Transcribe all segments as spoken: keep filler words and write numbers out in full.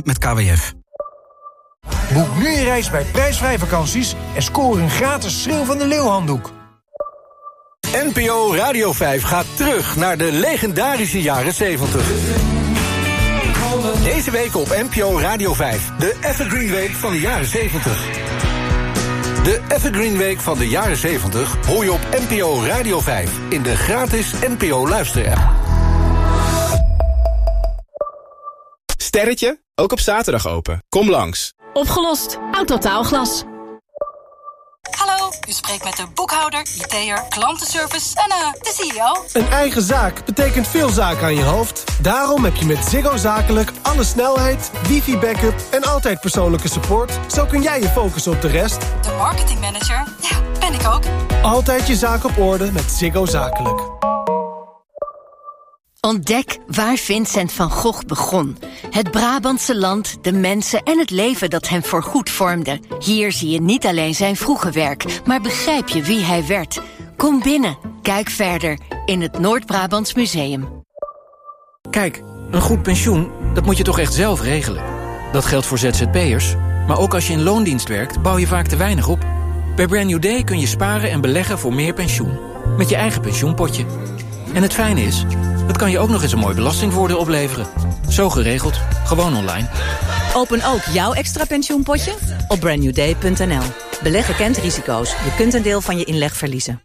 met K W F. Boek nu je reis bij Prijsvrij Vakanties en score een gratis Schreeuw van de Leeuwhanddoek. N P O Radio vijf gaat terug naar de legendarische jaren zeventig. Deze week op N P O Radio vijf, de Evergreen Week van de jaren zeventig. De Evergreen Week van de jaren zeventig hoor je op N P O Radio vijf in de gratis N P O luisterapp. Sterretje, ook op zaterdag open. Kom langs. Opgelost. Autotaalglas. Hallo, u spreekt met de boekhouder, I T'er, klantenservice en uh, de C E O. Een eigen zaak betekent veel zaken aan je hoofd. Daarom heb je met Ziggo Zakelijk alle snelheid, wifi-backup en altijd persoonlijke support. Zo kun jij je focussen op de rest. De marketingmanager, ja, ben ik ook. Altijd je zaak op orde met Ziggo Zakelijk. Ontdek waar Vincent van Gogh begon. Het Brabantse land, de mensen en het leven dat hem voorgoed vormde. Hier zie je niet alleen zijn vroege werk, maar begrijp je wie hij werd. Kom binnen, kijk verder in het Noord-Brabants Museum. Kijk, een goed pensioen, dat moet je toch echt zelf regelen. Dat geldt voor Z Z P'ers, maar ook als je in loondienst werkt, bouw je vaak te weinig op. Bij Brand New Day kun je sparen en beleggen voor meer pensioen. Met je eigen pensioenpotje. En het fijne is, dat kan je ook nog eens een mooi belastingvoordeel opleveren. Zo geregeld, gewoon online. Open ook jouw extra pensioenpotje op brand new day punt n l. Beleggen kent risico's. Je kunt een deel van je inleg verliezen.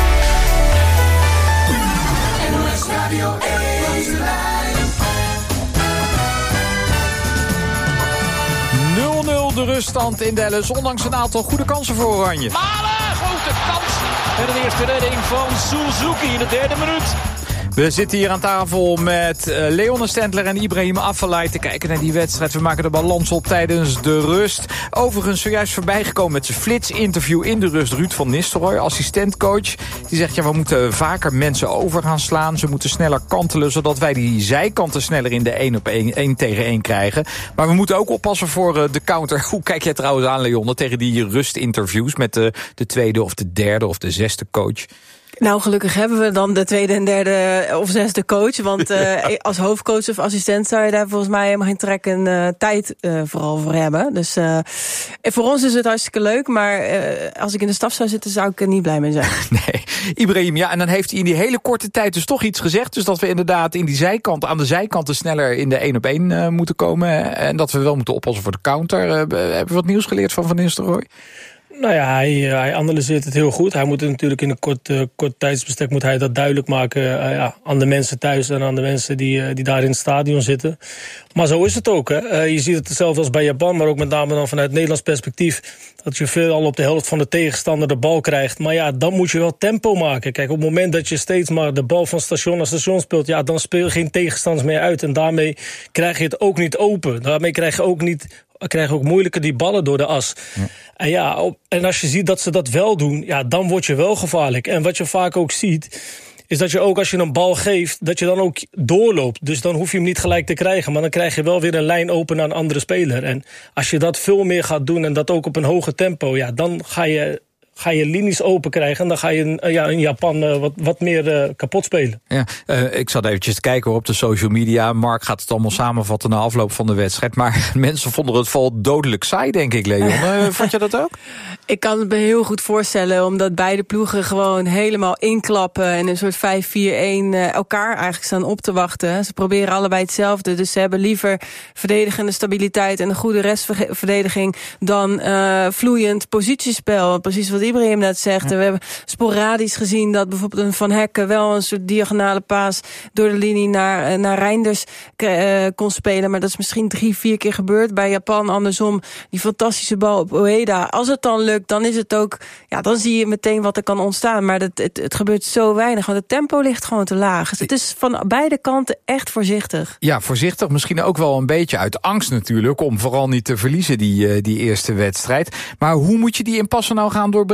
nul nul de ruststand in Dallas, ondanks een aantal goede kansen voor Oranje. Malen, grote kans. En een eerste redding van Suzuki in de derde minuut. We zitten hier aan tafel met uh, Leon Stendler en Ibrahim Afellay te kijken naar die wedstrijd. We maken de balans op tijdens de rust. Overigens zojuist voorbijgekomen met zijn flitsinterview in de rust. Ruud van Nistelrooy, assistentcoach. Die zegt, ja, we moeten vaker mensen over gaan slaan. Ze moeten sneller kantelen, zodat wij die zijkanten sneller in de één op één, één tegen één krijgen. Maar we moeten ook oppassen voor uh, de counter. Hoe kijk jij trouwens aan, Leon, tegen die rustinterviews met de, de tweede of de derde of de zesde coach? Nou, gelukkig hebben we dan de tweede en derde of zesde coach. Want uh, als hoofdcoach of assistent zou je daar volgens mij helemaal geen trek en uh, tijd uh, vooral voor hebben. Dus uh, voor ons is het hartstikke leuk. Maar uh, als ik in de staf zou zitten, zou ik er niet blij mee zijn. Nee, Ibrahim, ja, en dan heeft hij in die hele korte tijd dus toch iets gezegd. Dus dat we inderdaad in die zijkant, aan de zijkanten sneller in de één op één uh, moeten komen. En dat we wel moeten oppassen voor de counter. Uh, hebben we wat nieuws geleerd van Van Nistelrooy? Nou ja, hij, hij analyseert het heel goed. Hij moet het natuurlijk in een kort, uh, kort tijdsbestek moet hij dat duidelijk maken uh, ja, aan de mensen thuis en aan de mensen die, uh, die daar in het stadion zitten. Maar zo is het ook. Hè. Uh, je ziet het hetzelfde als bij Japan, maar ook met name dan vanuit Nederlands perspectief. Dat je veel al op de helft van de tegenstander de bal krijgt. Maar ja, dan moet je wel tempo maken. Kijk, op het moment dat je steeds maar de bal van station naar station speelt, ja, dan speel je geen tegenstanders meer uit. En daarmee krijg je het ook niet open. Daarmee krijg je ook niet... krijgen ook moeilijker die ballen door de as. Ja. En, ja, op, en als je ziet dat ze dat wel doen, ja, dan word je wel gevaarlijk. En wat je vaak ook ziet, is dat je ook als je een bal geeft, dat je dan ook doorloopt. Dus dan hoef je hem niet gelijk te krijgen, maar dan krijg je wel weer een lijn open naar een andere speler. En als je dat veel meer gaat doen en dat ook op een hoger tempo, ja, dan ga je... ga je linies open krijgen en dan ga je uh, ja, in Japan uh, wat, wat meer uh, kapot spelen. Ja, uh, ik zat eventjes te kijken op de social media. Mark gaat het allemaal samenvatten na afloop van de wedstrijd. Maar mensen vonden het vooral dodelijk saai, denk ik, Leon. Uh, vond je dat ook? Ik kan het me heel goed voorstellen, omdat beide ploegen gewoon helemaal inklappen en een soort vijf vier een uh, elkaar eigenlijk staan op te wachten. Ze proberen allebei hetzelfde, dus ze hebben liever verdedigende stabiliteit en een goede restverdediging dan uh, vloeiend positiespel. Precies wat Ibrahim net zegt. Ja. We hebben sporadisch gezien dat bijvoorbeeld een Van Hekken wel een soort diagonale paas door de linie naar, naar Reinders uh, kon spelen. Maar dat is misschien drie, vier keer gebeurd. Bij Japan andersom, die fantastische bal op Ueda. Als het dan lukt, dan is het ook, ja, dan zie je meteen wat er kan ontstaan. Maar dat, het, het gebeurt zo weinig, want het tempo ligt gewoon te laag. Dus het is van beide kanten echt voorzichtig. Ja, voorzichtig. Misschien ook wel een beetje uit angst natuurlijk, om vooral niet te verliezen die, die eerste wedstrijd. Maar hoe moet je die impasse nou gaan doorbreken?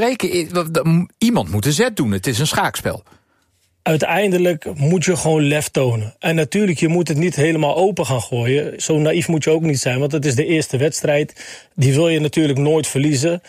Iemand moet de zet doen. Het is een schaakspel. Uiteindelijk moet je gewoon lef tonen. En natuurlijk, je moet het niet helemaal open gaan gooien. Zo naïef moet je ook niet zijn, want het is de eerste wedstrijd. Die wil je natuurlijk nooit verliezen.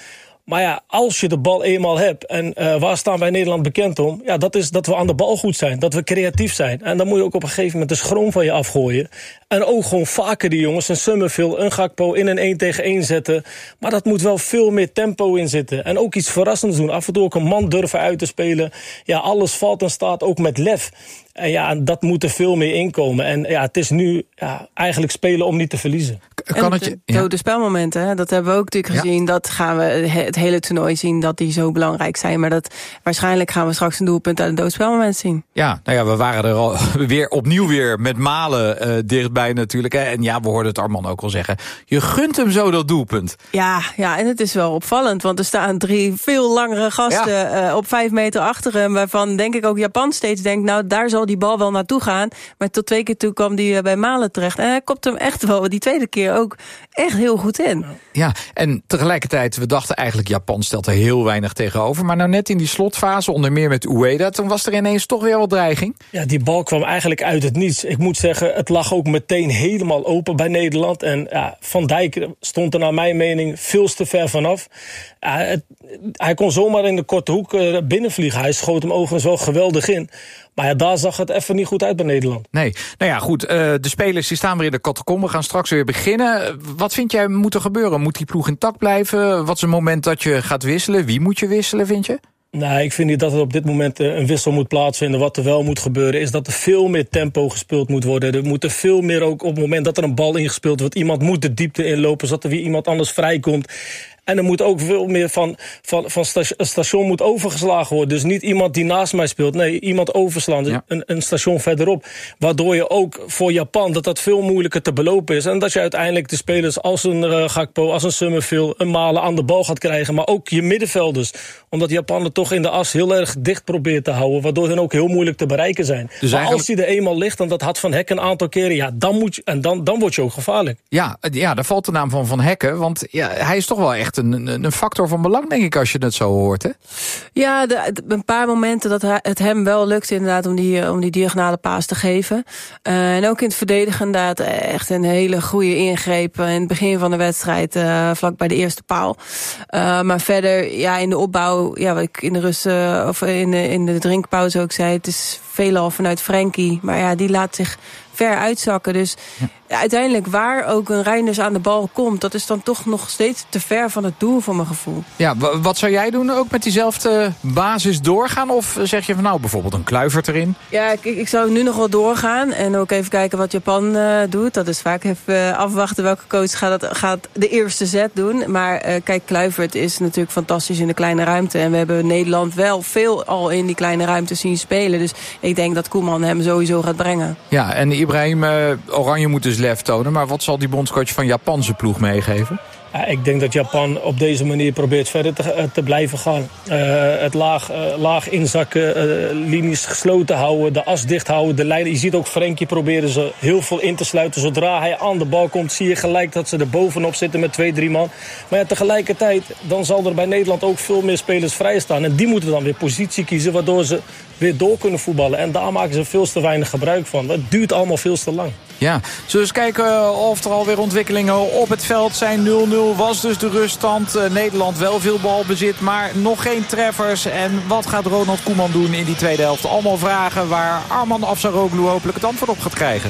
Maar ja, als je de bal eenmaal hebt... en uh, waar staan wij Nederland bekend om? Ja, dat is dat we aan de bal goed zijn. Dat we creatief zijn. En dan moet je ook op een gegeven moment de schroom van je afgooien. En ook gewoon vaker die jongens, een Summerville, een Gakpo... in een één tegen één zetten. Maar dat moet wel veel meer tempo in zitten. En ook iets verrassends doen. Af en toe ook een man durven uit te spelen. Ja, alles valt en staat ook met lef. En ja, dat moet er veel meer inkomen. En ja, het is nu ja, eigenlijk spelen om niet te verliezen. Kan het je, ja. Dode spelmomenten, hè? Dat hebben we ook natuurlijk gezien. Ja. Dat gaan we het hele toernooi zien, dat die zo belangrijk zijn. Maar dat waarschijnlijk gaan we straks een doelpunt uit een doodspelmoment zien. Ja, nou ja, we waren er al weer opnieuw weer met Malen uh, dichtbij natuurlijk. Hè? En ja, we hoorden het Arman ook al zeggen. Je gunt hem zo dat doelpunt. Ja, ja, en het is wel opvallend. Want er staan drie veel langere gasten ja. uh, op vijf meter achter hem. Waarvan denk ik ook Japan steeds denkt, nou daar zal die bal wel naartoe gaan. Maar tot twee keer toe kwam die uh, bij Malen terecht. En hij kopt hem echt wel die tweede keer ook echt heel goed in. Ja, en tegelijkertijd, we dachten eigenlijk Japan stelt er heel weinig tegenover. Maar nou net in die slotfase, onder meer met Ueda, toen was er ineens toch weer wat dreiging. Ja, die bal kwam eigenlijk uit het niets. Ik moet zeggen, het lag ook meteen helemaal open bij Nederland. En ja, Van Dijk stond er naar mijn mening veel te ver vanaf. Ja, het, hij kon zomaar in de korte hoek uh, binnenvliegen. Hij schoot hem overigens wel geweldig in. Maar ja, daar zag het even niet goed uit bij Nederland. Nee, nou ja, goed. Uh, de spelers die staan weer in de catacombe. We gaan straks weer beginnen. Wat vind jij moet er gebeuren? Moet die ploeg intact blijven? Wat is het moment dat je gaat wisselen? Wie moet je wisselen, vind je? Nee, ik vind niet dat er op dit moment een wissel moet plaatsvinden. Wat er wel moet gebeuren is dat er veel meer tempo gespeeld moet worden. Er moet er veel meer ook op het moment dat er een bal ingespeeld wordt. Iemand moet de diepte inlopen zodat er weer iemand anders vrijkomt. En er moet ook veel meer van, van, van station, een station moet overgeslagen worden. Dus niet iemand die naast mij speelt. Nee, iemand overslaan. Dus ja. een, een station verderop. Waardoor je ook voor Japan dat dat veel moeilijker te belopen is. En dat je uiteindelijk de spelers als een uh, Gakpo, als een Summerville, een Malen aan de bal gaat krijgen. Maar ook je middenvelders. Omdat Japan er toch in de as heel erg dicht probeert te houden. Waardoor hen ook heel moeilijk te bereiken zijn. Dus maar eigenlijk... als die er eenmaal ligt, en dat had Van Hekken een aantal keren. Ja, dan moet je, en dan, dan word je ook gevaarlijk. Ja, ja, daar valt de naam van Van Hekken. Want ja, hij is toch wel echt Een, een factor van belang, denk ik, als je het zo hoort, hè? Ja, de, de, een paar momenten dat het hem wel lukt inderdaad om die, om die diagonale paas te geven. Uh, en ook in het verdedigen inderdaad echt een hele goede ingreep in het begin van de wedstrijd, uh, vlak bij de eerste paal. Uh, maar verder, ja, in de opbouw, ja, wat ik in de rust, uh, of in de, in de drinkpauze ook zei, het is veelal vanuit Frenkie. Maar ja, die laat zich ver uitzakken. Dus ja. Ja, uiteindelijk waar ook een Reinders aan de bal komt, dat is dan toch nog steeds te ver van het doel voor mijn gevoel. Ja, w- wat zou jij doen? Ook met diezelfde basis doorgaan? Of zeg je van nou, bijvoorbeeld een Kluivert erin? Ja, ik, ik zou nu nog wel doorgaan. En ook even kijken wat Japan uh, doet. Dat is vaak even uh, afwachten welke coach gaat, dat, gaat de eerste set doen. Maar uh, kijk, Kluivert is natuurlijk fantastisch in de kleine ruimte. En we hebben Nederland wel veel al in die kleine ruimte zien spelen. Dus ik denk dat Koeman hem sowieso gaat brengen. Ja, en Ibrahim, uh, Oranje moet dus lef tonen. Maar wat zal die bondscoach van Japan zijn ploeg meegeven? Ja, ik denk dat Japan op deze manier probeert verder te, te blijven gaan. Uh, het laag, uh, laag inzakken, uh, linies gesloten houden, de as dicht houden, de lijnen. Je ziet ook Frenkie proberen ze heel veel in te sluiten. Zodra hij aan de bal komt, zie je gelijk dat ze er bovenop zitten met twee, drie man. Maar ja, tegelijkertijd, dan zal er bij Nederland ook veel meer spelers vrij staan. En die moeten dan weer positie kiezen, waardoor ze weer door kunnen voetballen. En daar maken ze veel te weinig gebruik van. Het duurt allemaal veel te lang. Ja, zullen we eens kijken of er alweer ontwikkelingen op het veld zijn. nul nul was dus de ruststand. Uh, Nederland wel veel balbezit, maar nog geen treffers. En wat gaat Ronald Koeman doen in die tweede helft? Allemaal vragen waar Arman Afsaroglu hopelijk het antwoord op gaat krijgen.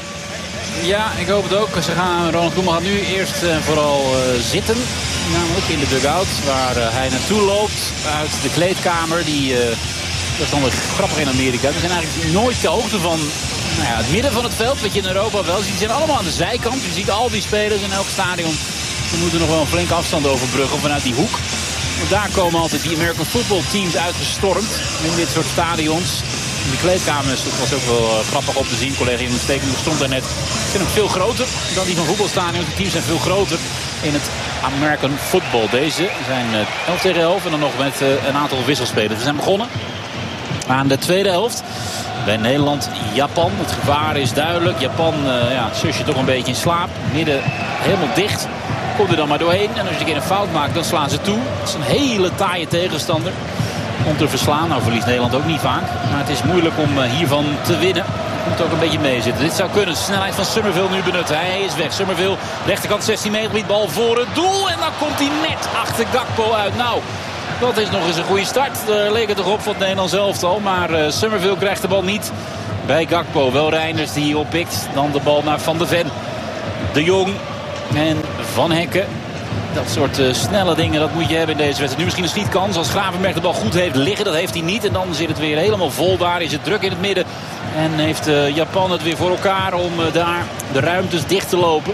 Ja, ik hoop het ook. Ze gaan, Ronald Koeman gaat nu eerst en vooral uh, zitten. Namelijk in de dugout waar uh, hij naartoe loopt uit de kleedkamer. Die, uh, dat is dan weer grappig in Amerika. We zijn eigenlijk nooit te hoogte van nou ja, het midden van het veld, wat je in Europa wel ziet. Ze zijn allemaal aan de zijkant. Je ziet al die spelers in elk stadion. Ze moeten nog wel een flinke afstand overbruggen vanuit die hoek. Want daar komen altijd die American football teams uitgestormd in dit soort stadions. In de kleedkamers, dat was ook wel uh, grappig op te zien. Collega in de steking stond daar net. Ze zijn ook veel groter dan die van voetbalstadions. De teams zijn veel groter in het American football. Deze zijn uh, elf tegen elf en dan nog met uh, een aantal wisselspelers. We zijn begonnen aan de tweede helft. Bij Nederland-Japan. Het gevaar is duidelijk. Japan, uh, ja, het zusje toch een beetje in slaap. Midden helemaal dicht. Komt er dan maar doorheen. En als je een keer een fout maakt, dan slaan ze toe. Het is een hele taaie tegenstander om te verslaan. Nou verliest Nederland ook niet vaak. Maar het is moeilijk om uh, hiervan te winnen. Moet ook een beetje meezitten. Dit zou kunnen. De snelheid van Summerville nu benutten. Hij is weg. Summerville, rechterkant zestien meter gebied. Bal voor het doel. En dan komt hij net achter Gakpo uit. Nou, dat is nog eens een goede start. Daar leek het toch op van het Nederlands elftal. Maar uh, Summerville krijgt de bal niet bij Gakpo. Wel Reinders die oppikt. Dan de bal naar Van de Ven. De Jong en Van Hekken. Dat soort uh, snelle dingen, dat moet je hebben in deze wedstrijd. Nu misschien een schietkans als Gravenberg de bal goed heeft liggen. Dat heeft hij niet. En dan zit het weer helemaal vol daar. Is het druk in het midden. En heeft uh, Japan het weer voor elkaar om uh, daar de ruimtes dicht te lopen.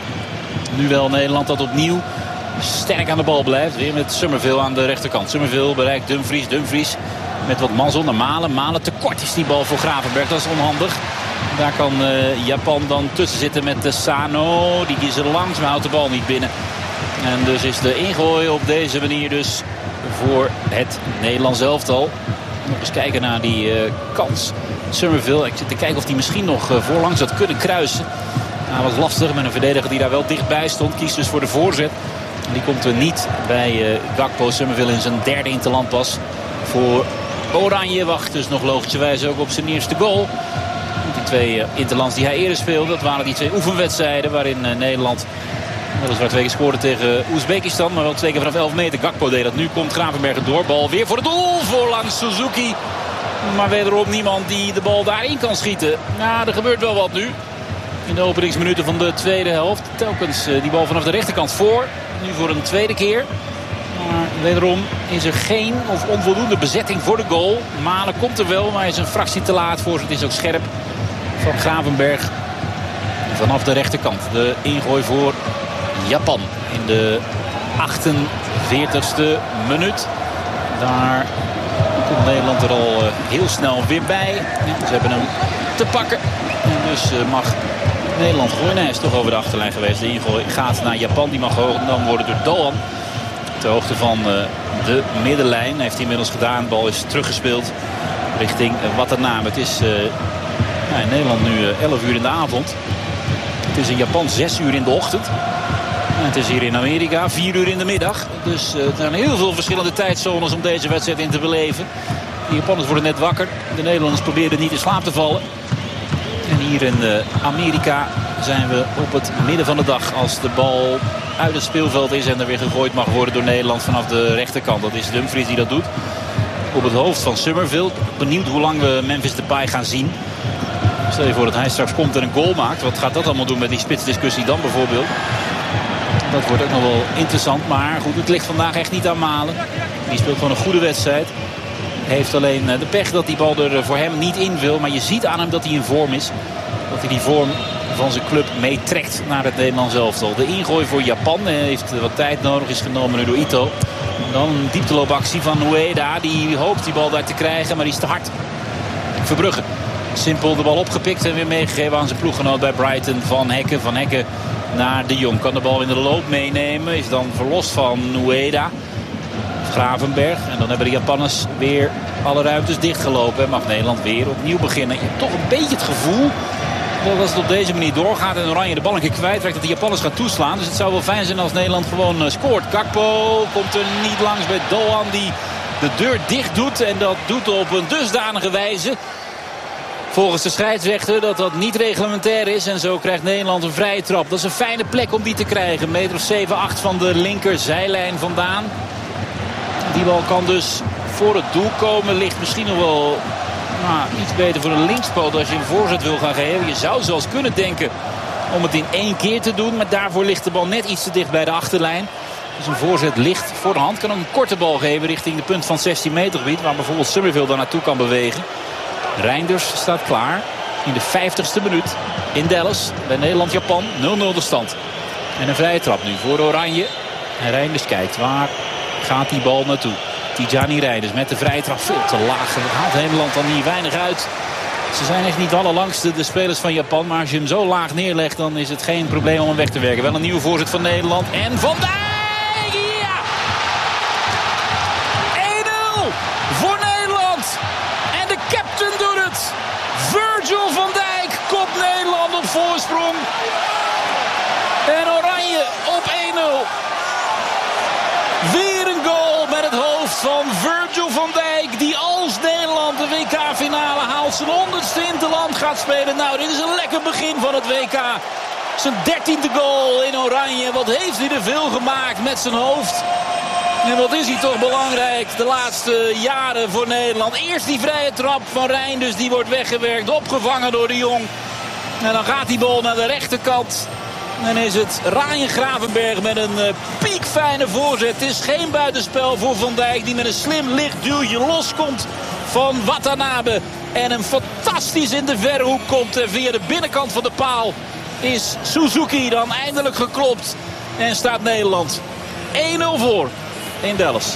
Nu wel Nederland dat opnieuw sterk aan de bal blijft. Weer met Summerville aan de rechterkant. Summerville bereikt Dumfries. Dumfries met wat mazzel naar Malen. Malen tekort is die bal voor Gravenberg. Dat is onhandig. Daar kan uh, Japan dan tussen zitten met de Sano. Die kiezen langs, maar houdt de bal niet binnen. En dus is de ingooi op deze manier dus voor het Nederlands elftal. Nog eens kijken naar die uh, kans. Summerville, ik zit te kijken of hij misschien nog uh, voorlangs had kunnen kruisen. Nou, was lastig met een verdediger die daar wel dichtbij stond. Kiest dus voor de voorzet. Die komt er niet bij uh, Gakpo. Summerville in zijn derde interlandpas voor Oranje. Wacht dus nog logischerwijs ook op zijn eerste goal. Die twee uh, interlands die hij eerder speelde, dat waren die twee oefenwedstrijden waarin uh, Nederland weliswaar twee keer scoorde tegen Oezbekistan, maar wel twee keer vanaf elf meter. Gakpo deed dat. Nu komt Gravenberg door. Bal weer voor het doel. Voorlangs Suzuki. Maar wederom niemand die de bal daarin kan schieten. Nou, er gebeurt wel wat nu. In de openingsminuten van de tweede helft. Telkens uh, die bal vanaf de rechterkant voor. Nu voor een tweede keer. Maar wederom is er geen of onvoldoende bezetting voor de goal. Malen komt er wel, maar hij is een fractie te laat voor. Het is ook scherp van Gravenberg. Vanaf de rechterkant. De ingooi voor Japan in de achtenveertigste minuut. Daar komt Nederland er al uh, heel snel weer bij. Ja, ze hebben hem te pakken. En dus uh, mag Nederland gooien. Nee, hij is toch over de achterlijn geweest. De ingooi gaat naar Japan. Die mag hoog dan worden door Doan. Ter hoogte van uh, de middenlijn. Heeft hij inmiddels gedaan. De bal is teruggespeeld richting uh, Watanabe. Het is uh, ja, in Nederland nu uh, elf uur in de avond. Het is in Japan zes uur in de ochtend. En het is hier in Amerika vier uur in de middag. Dus uh, er zijn heel veel verschillende tijdzones om deze wedstrijd in te beleven. De Japanners worden net wakker. De Nederlanders proberen niet in slaap te vallen. En hier in uh, Amerika zijn we op het midden van de dag. Als de bal uit het speelveld is en er weer gegooid mag worden door Nederland vanaf de rechterkant. Dat is Dumfries die dat doet. Op het hoofd van Summerville. Benieuwd hoe lang we Memphis Depay gaan zien. Stel je voor dat hij straks komt en een goal maakt. Wat gaat dat allemaal doen met die spitsdiscussie dan bijvoorbeeld? Dat wordt ook nog wel interessant. Maar goed, het ligt vandaag echt niet aan Malen. Die speelt gewoon een goede wedstrijd. Heeft alleen de pech dat die bal er voor hem niet in wil. Maar je ziet aan hem dat hij in vorm is. Dat hij die vorm van zijn club meetrekt naar het Nederlands elftal. De ingooi voor Japan heeft wat tijd nodig. Is genomen nu door Ito. En dan een diepteloopactie van Ueda. Die hoopt die bal daar te krijgen. Maar die is te hard. Verbrugge. Simpel de bal opgepikt en weer meegegeven aan zijn ploeggenoot bij Brighton. Van Hekken. Van Hekken naar de Jong. Kan de bal in de loop meenemen. Is dan verlost van Ueda. Gravenberg. En dan hebben de Japanners weer alle ruimtes dichtgelopen. En mag Nederland weer opnieuw beginnen. Je hebt toch een beetje het gevoel dat als het op deze manier doorgaat en Oranje de bal een keer kwijtraakt, dat de Japanners gaan toeslaan. Dus het zou wel fijn zijn als Nederland gewoon uh, scoort. Gakpo komt er niet langs bij Doan die de deur dicht doet. En dat doet op een dusdanige wijze, volgens de scheidsrechter, dat dat niet reglementair is. En zo krijgt Nederland een vrije trap. Dat is een fijne plek om die te krijgen. Een meter of zeven, acht van de linkerzijlijn vandaan. Die bal kan dus voor het doel komen. Ligt misschien nog wel nou, iets beter voor een linkspoot als je een voorzet wil gaan geven. Je zou zelfs kunnen denken om het in één keer te doen. Maar daarvoor ligt de bal net iets te dicht bij de achterlijn. Dus een voorzet ligt voor de hand. Kan ook een korte bal geven richting de punt van zestien meter gebied. Waar bijvoorbeeld Summerville daar naartoe kan bewegen. Reinders staat klaar in de vijftigste minuut in Dallas bij Nederland-Japan. nul nul de stand. En een vrije trap nu voor Oranje. En Reinders kijkt waar gaat die bal naartoe. Tijani Reinders met de vrije trap veel te laag. Haalt Nederland dan hier weinig uit. Ze zijn echt niet allerlangste de spelers van Japan. Maar als je hem zo laag neerlegt dan is het geen probleem om hem weg te werken. Wel een nieuwe voorzet van Nederland. En Van Dijk! Ja! één nul voor Nederland. En de captain doet het. Virgil van Dijk kopt Nederland op voorsprong. En Oranje op één nul. Weer een goal met het hoofd van Virgil van Dijk. Die als Nederland de W K-finale haalt Nederland zijn honderdste interland gaat spelen. Nou, dit is een lekker begin van het W K. Zijn dertiende goal in oranje. Wat heeft hij er veel gemaakt met zijn hoofd. En wat is hij toch belangrijk de laatste jaren voor Nederland. Eerst die vrije trap van Reinders, die wordt weggewerkt. Opgevangen door de Jong. En dan gaat die bal naar de rechterkant. En is het Ryan Gravenberch met een uh, piekfijne voorzet. Het is geen buitenspel voor Van Dijk, die met een slim licht duwtje loskomt van Watanabe. En hem fantastisch in de verre hoek komt. En via de binnenkant van de paal is Suzuki dan eindelijk geklopt. En staat Nederland één nul voor in Dallas.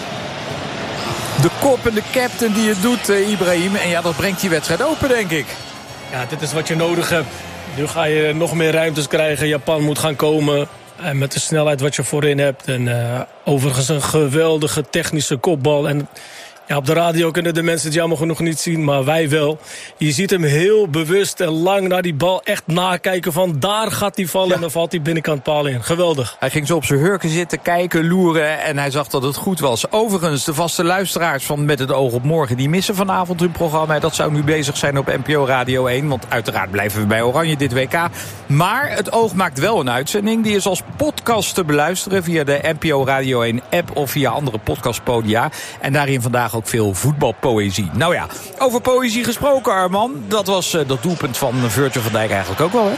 De kop en de captain die het doet, uh, Ibrahim. En ja, dat brengt die wedstrijd open, denk ik. Ja, dit is wat je nodig hebt. Nu ga je nog meer ruimtes krijgen. Japan moet gaan komen. En met de snelheid wat je voorin hebt. En uh, overigens een geweldige technische kopbal. En ja, op de radio kunnen de mensen het jammer genoeg niet zien, maar wij wel. Je ziet hem heel bewust en lang naar die bal echt nakijken van daar gaat hij vallen. Ja. En dan valt hij binnenkant paal in. Geweldig. Hij ging zo op zijn hurken zitten, kijken, loeren en hij zag dat het goed was. Overigens, de vaste luisteraars van Met het oog op morgen, die missen vanavond hun programma. Dat zou nu bezig zijn op N P O Radio één, want uiteraard blijven we bij Oranje dit W K. Maar het oog maakt wel een uitzending. Die is als podcast te beluisteren via de N P O Radio één app of via andere podcastpodia. En daarin vandaag ook veel voetbalpoëzie. Nou ja, over poëzie gesproken, Arman. Dat was uh, dat doelpunt van Virgil van Dijk eigenlijk ook wel, hè?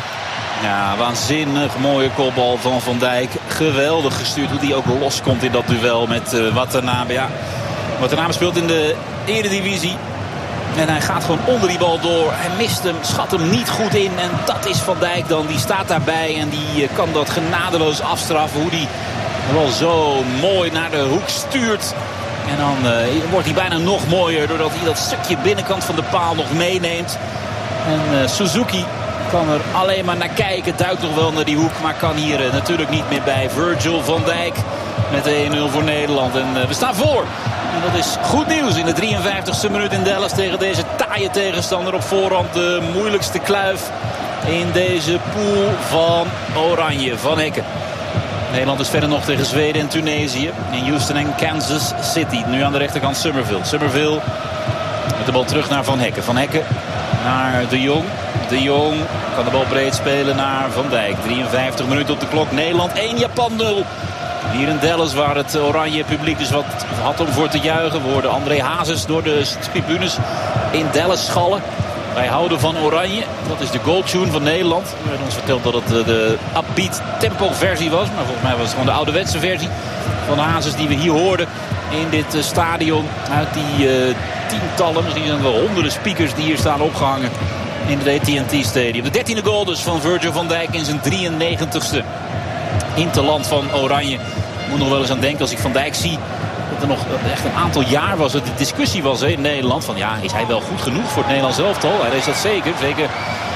Ja, waanzinnig mooie kopbal van Van Dijk. Geweldig gestuurd hoe die ook loskomt in dat duel met uh, Watanabe. Ja, Watanabe speelt in de Eredivisie. En hij gaat gewoon onder die bal door. Hij mist hem, schat hem niet goed in. En dat is Van Dijk dan. Die staat daarbij en die uh, kan dat genadeloos afstraffen. Hoe die wel zo mooi naar de hoek stuurt. En dan uh, wordt hij bijna nog mooier doordat hij dat stukje binnenkant van de paal nog meeneemt. En uh, Suzuki kan er alleen maar naar kijken. Duikt nog wel naar die hoek, maar kan hier uh, natuurlijk niet meer bij. Virgil van Dijk met één nul voor Nederland. En uh, we staan voor. En dat is goed nieuws in de drieënvijftigste minuut in Dallas tegen deze taaie tegenstander op voorhand. De moeilijkste kluif in deze pool van Oranje, Van Hekken. Nederland is verder nog tegen Zweden en Tunesië. In Houston en Kansas City. Nu aan de rechterkant Summerville. Summerville met de bal terug naar Van Hekken. Van Hekken naar De Jong. De Jong kan de bal breed spelen naar Van Dijk. drieënvijftig minuten op de klok. Nederland één, Japan nul. Hier in Dallas waar het oranje publiek dus wat had om voor te juichen. We hoorden André Hazes door de tribunes in Dallas schallen. Wij houden van Oranje. Dat is de goaltune van Nederland. Er werd ons verteld dat het de, de upbeat tempo versie was. Maar volgens mij was het gewoon de ouderwetse versie van Hazes die we hier hoorden in dit uh, stadion. Uit die uh, tientallen, misschien zijn er wel honderden speakers die hier staan opgehangen in het A T en T Stadium. De dertiende goal dus van Virgil van Dijk in zijn drieënnegentigste interland van Oranje. Ik moet nog wel eens aan denken als ik Van Dijk zie dat er nog echt een aantal jaar was dat de discussie was hè, in Nederland. Van ja, is hij wel goed genoeg voor het Nederlands elftal? Hij is dat zeker. Zeker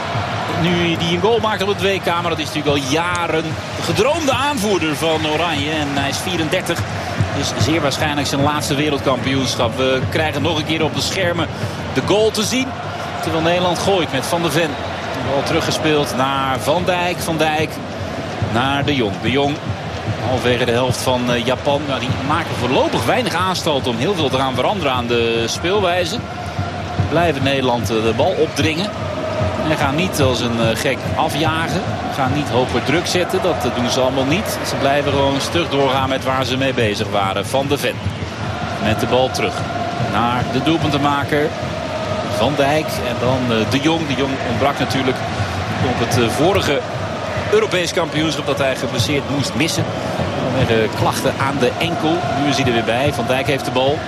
nu hij een goal maakt op het W K. Maar dat is natuurlijk al jaren de gedroomde aanvoerder van Oranje. En hij is vierendertig. Dus zeer waarschijnlijk zijn laatste wereldkampioenschap. We krijgen nog een keer op de schermen de goal te zien. Terwijl Nederland gooit met Van de Ven. De bal teruggespeeld naar Van Dijk. Van Dijk naar De Jong. De Jong halverwege de helft van Japan. Nou, die maken voorlopig weinig aanstoot om heel veel te gaan veranderen aan de speelwijze. Blijven Nederland de bal opdringen. En gaan niet als een gek afjagen. Gaan niet hopen druk zetten. Dat doen ze allemaal niet. Ze blijven gewoon stug doorgaan met waar ze mee bezig waren. Van de Ven met de bal terug naar de doelpuntenmaker Van Dijk. En dan De Jong. De Jong ontbrak natuurlijk op het vorige Europees kampioenschap dat hij geblesseerd moest missen. Vanwege klachten aan de enkel. Nu is hij er weer bij. Van Dijk heeft de bal.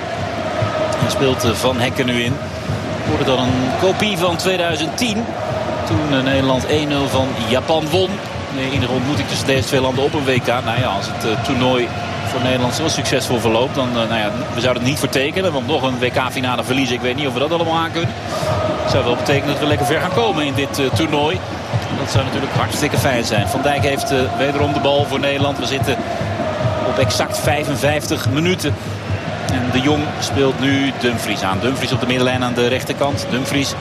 En speelt Van Hekken nu in. Wordt dan een kopie van tweeduizend tien. Toen Nederland één nul van Japan won. De enige ontmoeting tussen deze twee landen op een W K. Nou ja, als het uh, toernooi voor Nederland zo succesvol verloopt. Dan, uh, nou ja, we zouden het niet vertekenen. Want nog een W K-finale verliezen. Ik weet niet of we dat allemaal aan kunnen. Het zou wel betekenen dat we lekker ver gaan komen in dit uh, toernooi. Dat zou natuurlijk hartstikke fijn zijn. Van Dijk heeft uh, wederom de bal voor Nederland. We zitten op exact vijfenvijftig minuten. En De Jong speelt nu Dumfries aan. Dumfries op de middenlijn aan de rechterkant. Dumfries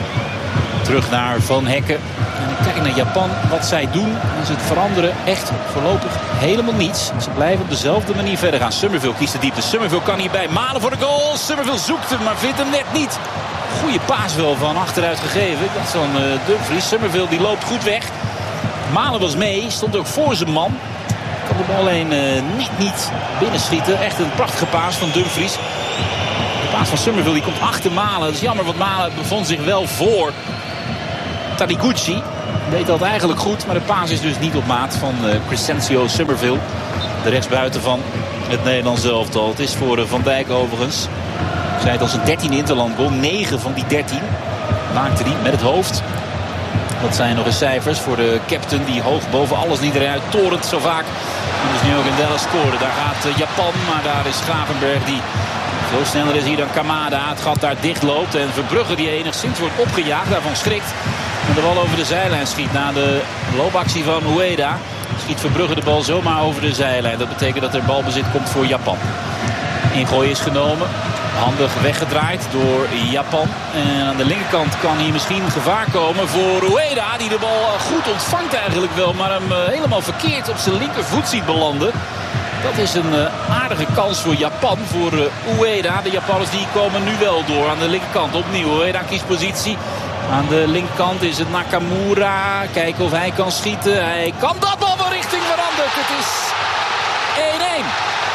terug naar Van Hekken. En kijk naar Japan. Wat zij doen is het veranderen echt voorlopig helemaal niets. Ze blijven op dezelfde manier verder gaan. Summerville kiest de diepte. Summerville kan hierbij malen voor de goal. Summerville zoekt hem, maar vindt hem net niet. goede paas wel van achteruit gegeven. Dat is dan uh, Dumfries. Summerville die loopt goed weg. Malen was mee, stond ook voor zijn man. Kan de bal alleen uh, net niet binnenschieten. Echt een prachtige paas van Dumfries. De paas van Summerville die komt achter Malen. Dat is jammer, want Malen bevond zich wel voor Taniguchi. Deed dat eigenlijk goed, maar de paas is dus niet op maat van uh, Crescencio Summerville. De rechtsbuiten van het Nederlands elftal. Het is voor uh, Van Dijk overigens. Ik zei het als een dertiende interlandgoal. negen van die dertien maakte hij met het hoofd. Dat zijn nog eens cijfers voor de captain die hoog boven alles niet eruit torent zo vaak. En dus nu ook in Dallas scoorde. Daar gaat uh, Japan, maar daar is Gravenberg die veel sneller is hier dan Kamada. Het gat daar dicht loopt en Verbrugge die enigszins wordt opgejaagd. Daarvan schrikt. En de bal over de zijlijn schiet na de loopactie van Ueda. Schiet Verbrugge de bal zomaar over de zijlijn. Dat betekent dat er balbezit komt voor Japan. Ingooi is genomen. Handig weggedraaid door Japan. En aan de linkerkant kan hier misschien gevaar komen voor Ueda. Die de bal goed ontvangt eigenlijk wel. Maar hem helemaal verkeerd op zijn linkervoet ziet belanden. Dat is een aardige kans voor Japan. Voor Ueda. De Japanners die komen nu wel door. Aan de linkerkant opnieuw. Ueda kiest positie. Aan de linkerkant is het Nakamura. Kijken of hij kan schieten. Hij kan dat bal van richting veranderd. Het is één-één.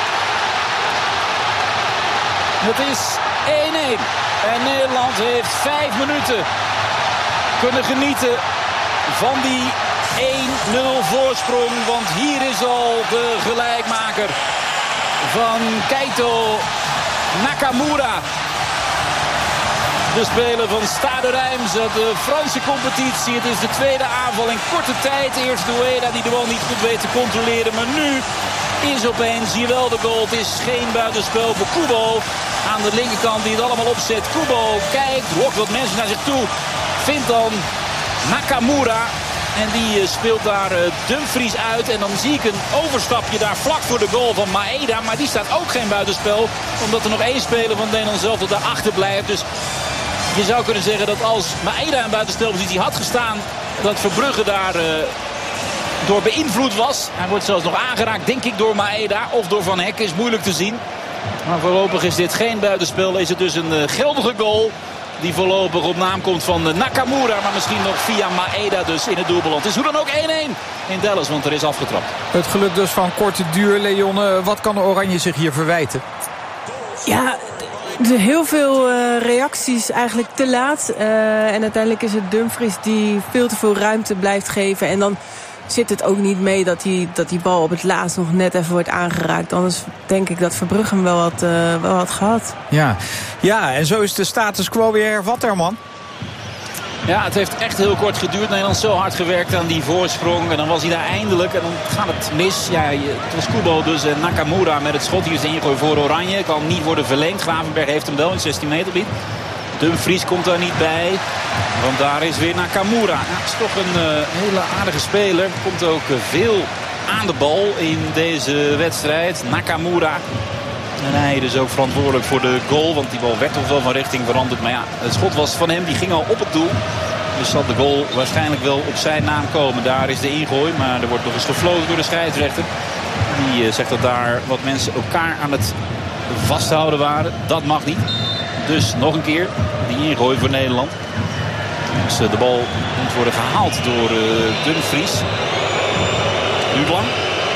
Het is één-één. En Nederland heeft vijf minuten kunnen genieten van die één nul voorsprong. Want hier is al de gelijkmaker van Keito Nakamura. De speler van Stade Reims uit de Franse competitie. Het is de tweede aanval in korte tijd. Eerst Ueda die de bal niet goed weet te controleren. Maar nu is opeens hier wel de goal. Het is geen buitenspel voor Kubo. Aan de linkerkant die het allemaal opzet. Kubo kijkt, lokt wat mensen naar zich toe. Vindt dan Nakamura. En die speelt daar Dumfries uit. En dan zie ik een overstapje daar vlak voor de goal van Maeda. Maar die staat ook geen buitenspel. Omdat er nog één speler van Nederland zelf tot daarachter blijft. Dus je zou kunnen zeggen dat als Maeda in buitenspelpositie had gestaan, dat Verbrugge daar uh, door beïnvloed was. Hij wordt zelfs nog aangeraakt, denk ik, door Maeda of door Van Hek. Is moeilijk te zien. Maar voorlopig is dit geen buitenspel. Is het dus een uh, geldige goal die voorlopig op naam komt van uh, Nakamura. Maar misschien nog via Maeda dus in het doel beland. Het is hoe dan ook één-één in Dallas, want er is afgetrapt. Het geluk dus van korte duur, Leon. Uh, wat kan de Oranje zich hier verwijten? Ja, de, heel veel uh, reacties eigenlijk te laat. Uh, en uiteindelijk is het Dumfries die veel te veel ruimte blijft geven. En dan zit het ook niet mee dat die, dat die bal op het laatst nog net even wordt aangeraakt. Anders denk ik dat Verbrugge hem wel had, uh, wel had gehad. Ja. ja, en zo is de status quo weer hervat, Herman. Ja, het heeft echt heel kort geduurd. Nederland zo hard gewerkt aan die voorsprong. En dan was hij daar eindelijk. En dan gaat het mis. Ja, het was Kubo dus. En Nakamura met het schot. Hier is de ingooi voor Oranje. Kan niet worden verlengd. Gravenberg heeft hem wel in zestien meter gebied. Dumfries komt daar niet bij. Want daar is weer Nakamura. Ja, is toch een uh, hele aardige speler. Komt ook uh, veel aan de bal in deze wedstrijd. Nakamura. En hij is ook verantwoordelijk voor de goal. Want die bal werd toch wel van richting veranderd. Maar ja, het schot was van hem. Die ging al op het doel. Dus zal de goal waarschijnlijk wel op zijn naam komen. Daar is de ingooi. Maar er wordt nog eens gefloten door de scheidsrechter. Die uh, zegt dat daar wat mensen elkaar aan het vasthouden waren. Dat mag niet. Dus nog een keer die ingooi voor Nederland. Dus uh, de bal moet worden gehaald door uh, Dumfries. Duurt lang.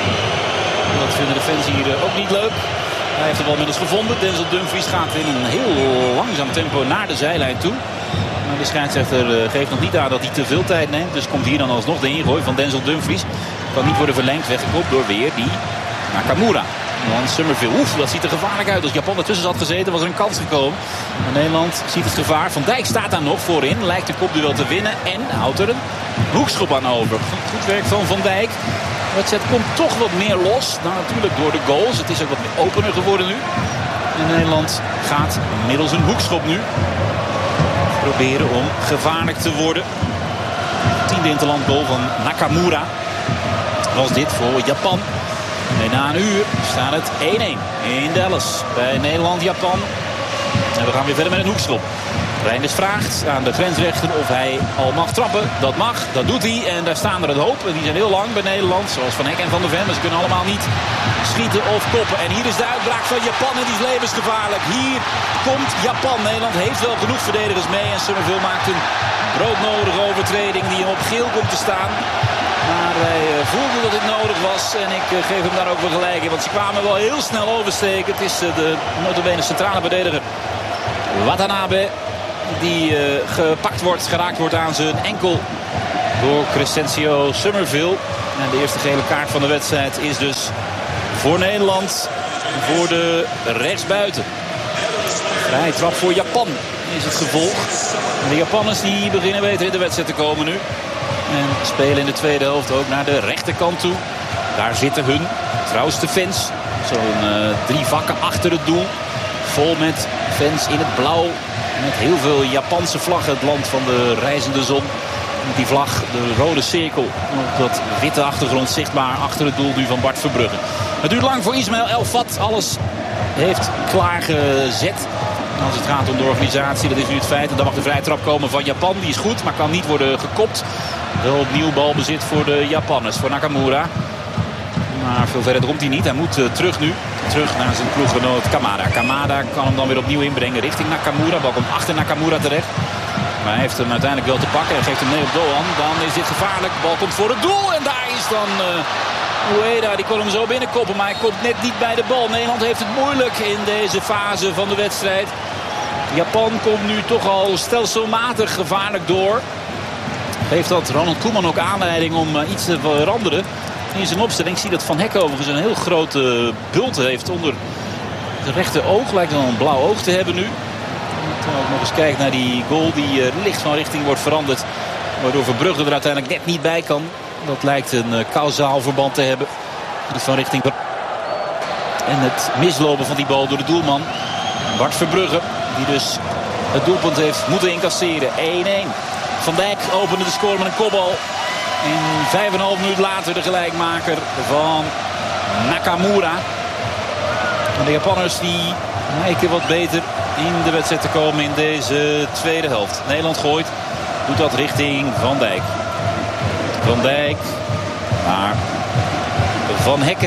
Dat vinden de fans hier uh, ook niet leuk. Hij heeft de bal inmiddels gevonden. Denzel Dumfries gaat in een heel langzaam tempo naar de zijlijn toe. Maar de scheidsrechter uh, geeft nog niet aan dat hij te veel tijd neemt. Dus komt hier dan alsnog de ingooi van Denzel Dumfries. Kan niet worden verlengd, weggekopt door weer die Nakamura. Dan Summerville. Oef, dat ziet er gevaarlijk uit. Als Japan ertussen had gezeten, was er een kans gekomen. Maar Nederland ziet het gevaar. Van Dijk staat daar nog voorin. Lijkt de kopduel te winnen. En houdt er een hoekschop aan over. Goed werk van Van Dijk. De wedstrijd komt toch wat meer los. Nou, natuurlijk door de goals. Het is ook wat meer opener geworden nu. En Nederland gaat middels een hoekschop nu proberen om gevaarlijk te worden. Tiende interlandgoal van Nakamura was dit voor Japan. En na een uur staat het één-één in Dallas bij Nederland-Japan. En we gaan weer verder met een hoekschop. Reinders vraagt aan de grensrechter of hij al mag trappen. Dat mag, dat doet hij. En daar staan er een hoop. Die zijn heel lang bij Nederland. Zoals Van Hek en Van der Ven. Maar ze kunnen allemaal niet schieten of koppen. En hier is de uitbraak van Japan. En die is levensgevaarlijk. Hier komt Japan. Nederland heeft wel genoeg verdedigers mee. En Summerville maakt een broodnodige overtreding die hem op geel komt te staan. Maar wij voelden dat dit nodig was. En ik geef hem daar ook wel gelijk in. Want ze kwamen wel heel snel oversteken. Het is de nota bene centrale verdediger Watanabe. Die uh, gepakt wordt, geraakt wordt aan zijn enkel door Crescencio Summerville. En de eerste gele kaart van de wedstrijd is dus voor Nederland. Voor de rechtsbuiten. Vrije trap voor Japan is het gevolg. En de Japanners die beginnen beter in de wedstrijd te komen nu. En spelen in de tweede helft ook naar de rechterkant toe. Daar zitten hun trouwste fans. Zo'n uh, drie vakken achter het doel. Vol met fans in het blauw. Met heel veel Japanse vlaggen. Het land van de reizende zon. Die vlag, de rode cirkel. Op dat witte achtergrond zichtbaar achter het doel nu van Bart Verbrugge. Het duurt lang voor Ismail El-Fat. Alles heeft klaargezet. Als het gaat om de organisatie, dat is nu het feit. En dan mag de vrije trap komen van Japan. Die is goed, maar kan niet worden gekopt. Wel opnieuw balbezit voor de Japanners. Voor Nakamura. Maar veel verder komt hij niet. Hij moet uh, terug nu. Terug naar zijn ploeggenoot Kamada. Kamada kan hem dan weer opnieuw inbrengen richting Nakamura. Bal komt achter Nakamura terecht. Maar hij heeft hem uiteindelijk wel te pakken. Hij geeft hem mee op Doan. Dan is dit gevaarlijk. Bal komt voor het doel. En daar is dan uh, Ueda. Die kon hem zo binnenkoppen. Maar hij komt net niet bij de bal. Nederland heeft het moeilijk in deze fase van de wedstrijd. Japan komt nu toch al stelselmatig gevaarlijk door. Geeft dat Ronald Koeman ook aanleiding om uh, iets te veranderen in zijn opstelling. Ik zie dat Van Hek overigens een heel grote bult heeft onder het rechter oog. Lijkt wel een blauw oog te hebben nu. Terwijl ik nog eens kijk naar die goal die uh, licht van richting wordt veranderd. Waardoor Verbrugge er uiteindelijk net niet bij kan. Dat lijkt een uh, kausaal verband te hebben. Van richting. En het mislopen van die bal door de doelman Bart Verbrugge. Die dus het doelpunt heeft moeten incasseren. één-één. Van Dijk opende de score met een kopbal. En vijf en een half minuut later de gelijkmaker van Nakamura. En de Japanners die lijken wat beter in de wedstrijd te komen in deze tweede helft. Nederland gooit. Doet dat richting Van Dijk. Van Dijk. Maar Van Hekken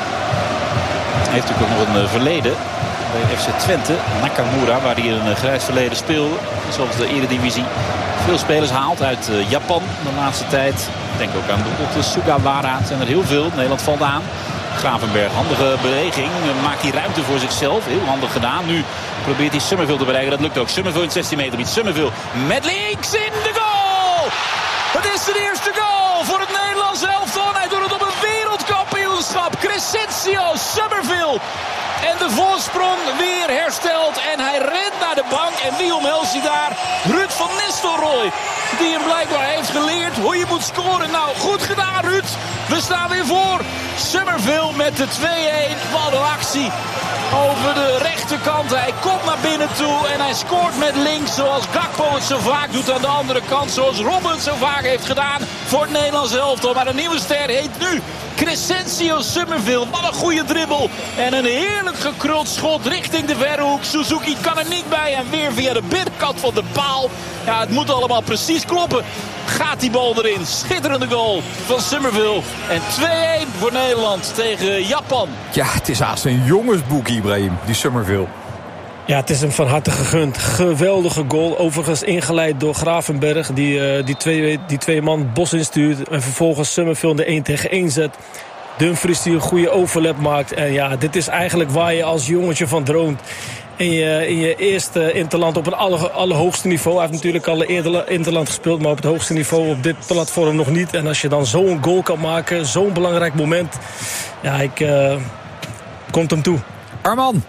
heeft natuurlijk ook nog een verleden bij F C Twente. Nakamura, waar hij een grijs verleden speelde. Zoals de Eredivisie veel spelers haalt uit Japan de laatste tijd. Ik denk ook aan de Sugawara. Het zijn er heel veel. Nederland valt aan. Gravenberg, handige beweging. Maakt hij ruimte voor zichzelf. Heel handig gedaan. Nu probeert hij Summerville te bereiken. Dat lukt ook. Summerville in het zestien meter gebied. Summerville met links in de goal! Het is de eerste goal voor het Nederlands elftal. Hij doet het op een wereldkampioenschap. Crescencio Summerville. En de voorsprong weer hersteld. En hij rent naar de bank. En wie omhelst hij daar? Ruud van Nistelrooy. Die hem blijkbaar heeft geleerd hoe je moet scoren. Nou, goed gedaan Ruud. We staan weer voor. Summerville met de twee-één. Wat een actie. Over de rechterkant. Hij komt naar binnen toe. En hij scoort met links. Zoals Gakpo het zo vaak doet aan de andere kant. Zoals Robben het zo vaak heeft gedaan voor het Nederlands elftal. Maar de nieuwe ster heet nu Crescencio Summerville. Wat een goede dribbel. En een heerlijk gekruld schot richting de verhoek. Suzuki kan er niet bij. En weer via de binnenkant van de paal. Ja, het moet allemaal precies kloppen. Gaat die bal erin. Schitterende goal van Summerville. En twee-één voor Nederland tegen Japan. Ja, het is haast een jongensboek, Ibrahim, die Summerville. Ja, het is hem van harte gegund. Geweldige goal. Overigens ingeleid door Gravenberg. Die, uh, die, twee, die twee man het bos instuurt. En vervolgens Summerville de één tegen één zet. Dumfries die een goede overlap maakt. En ja, dit is eigenlijk waar je als jongetje van droomt. In je, in je eerste interland op het aller, allerhoogste niveau. Hij heeft natuurlijk al eerder interland gespeeld. Maar op het hoogste niveau op dit platform nog niet. En als je dan zo'n goal kan maken. Zo'n belangrijk moment. Ja, ik... Uh, komt hem toe. Arman.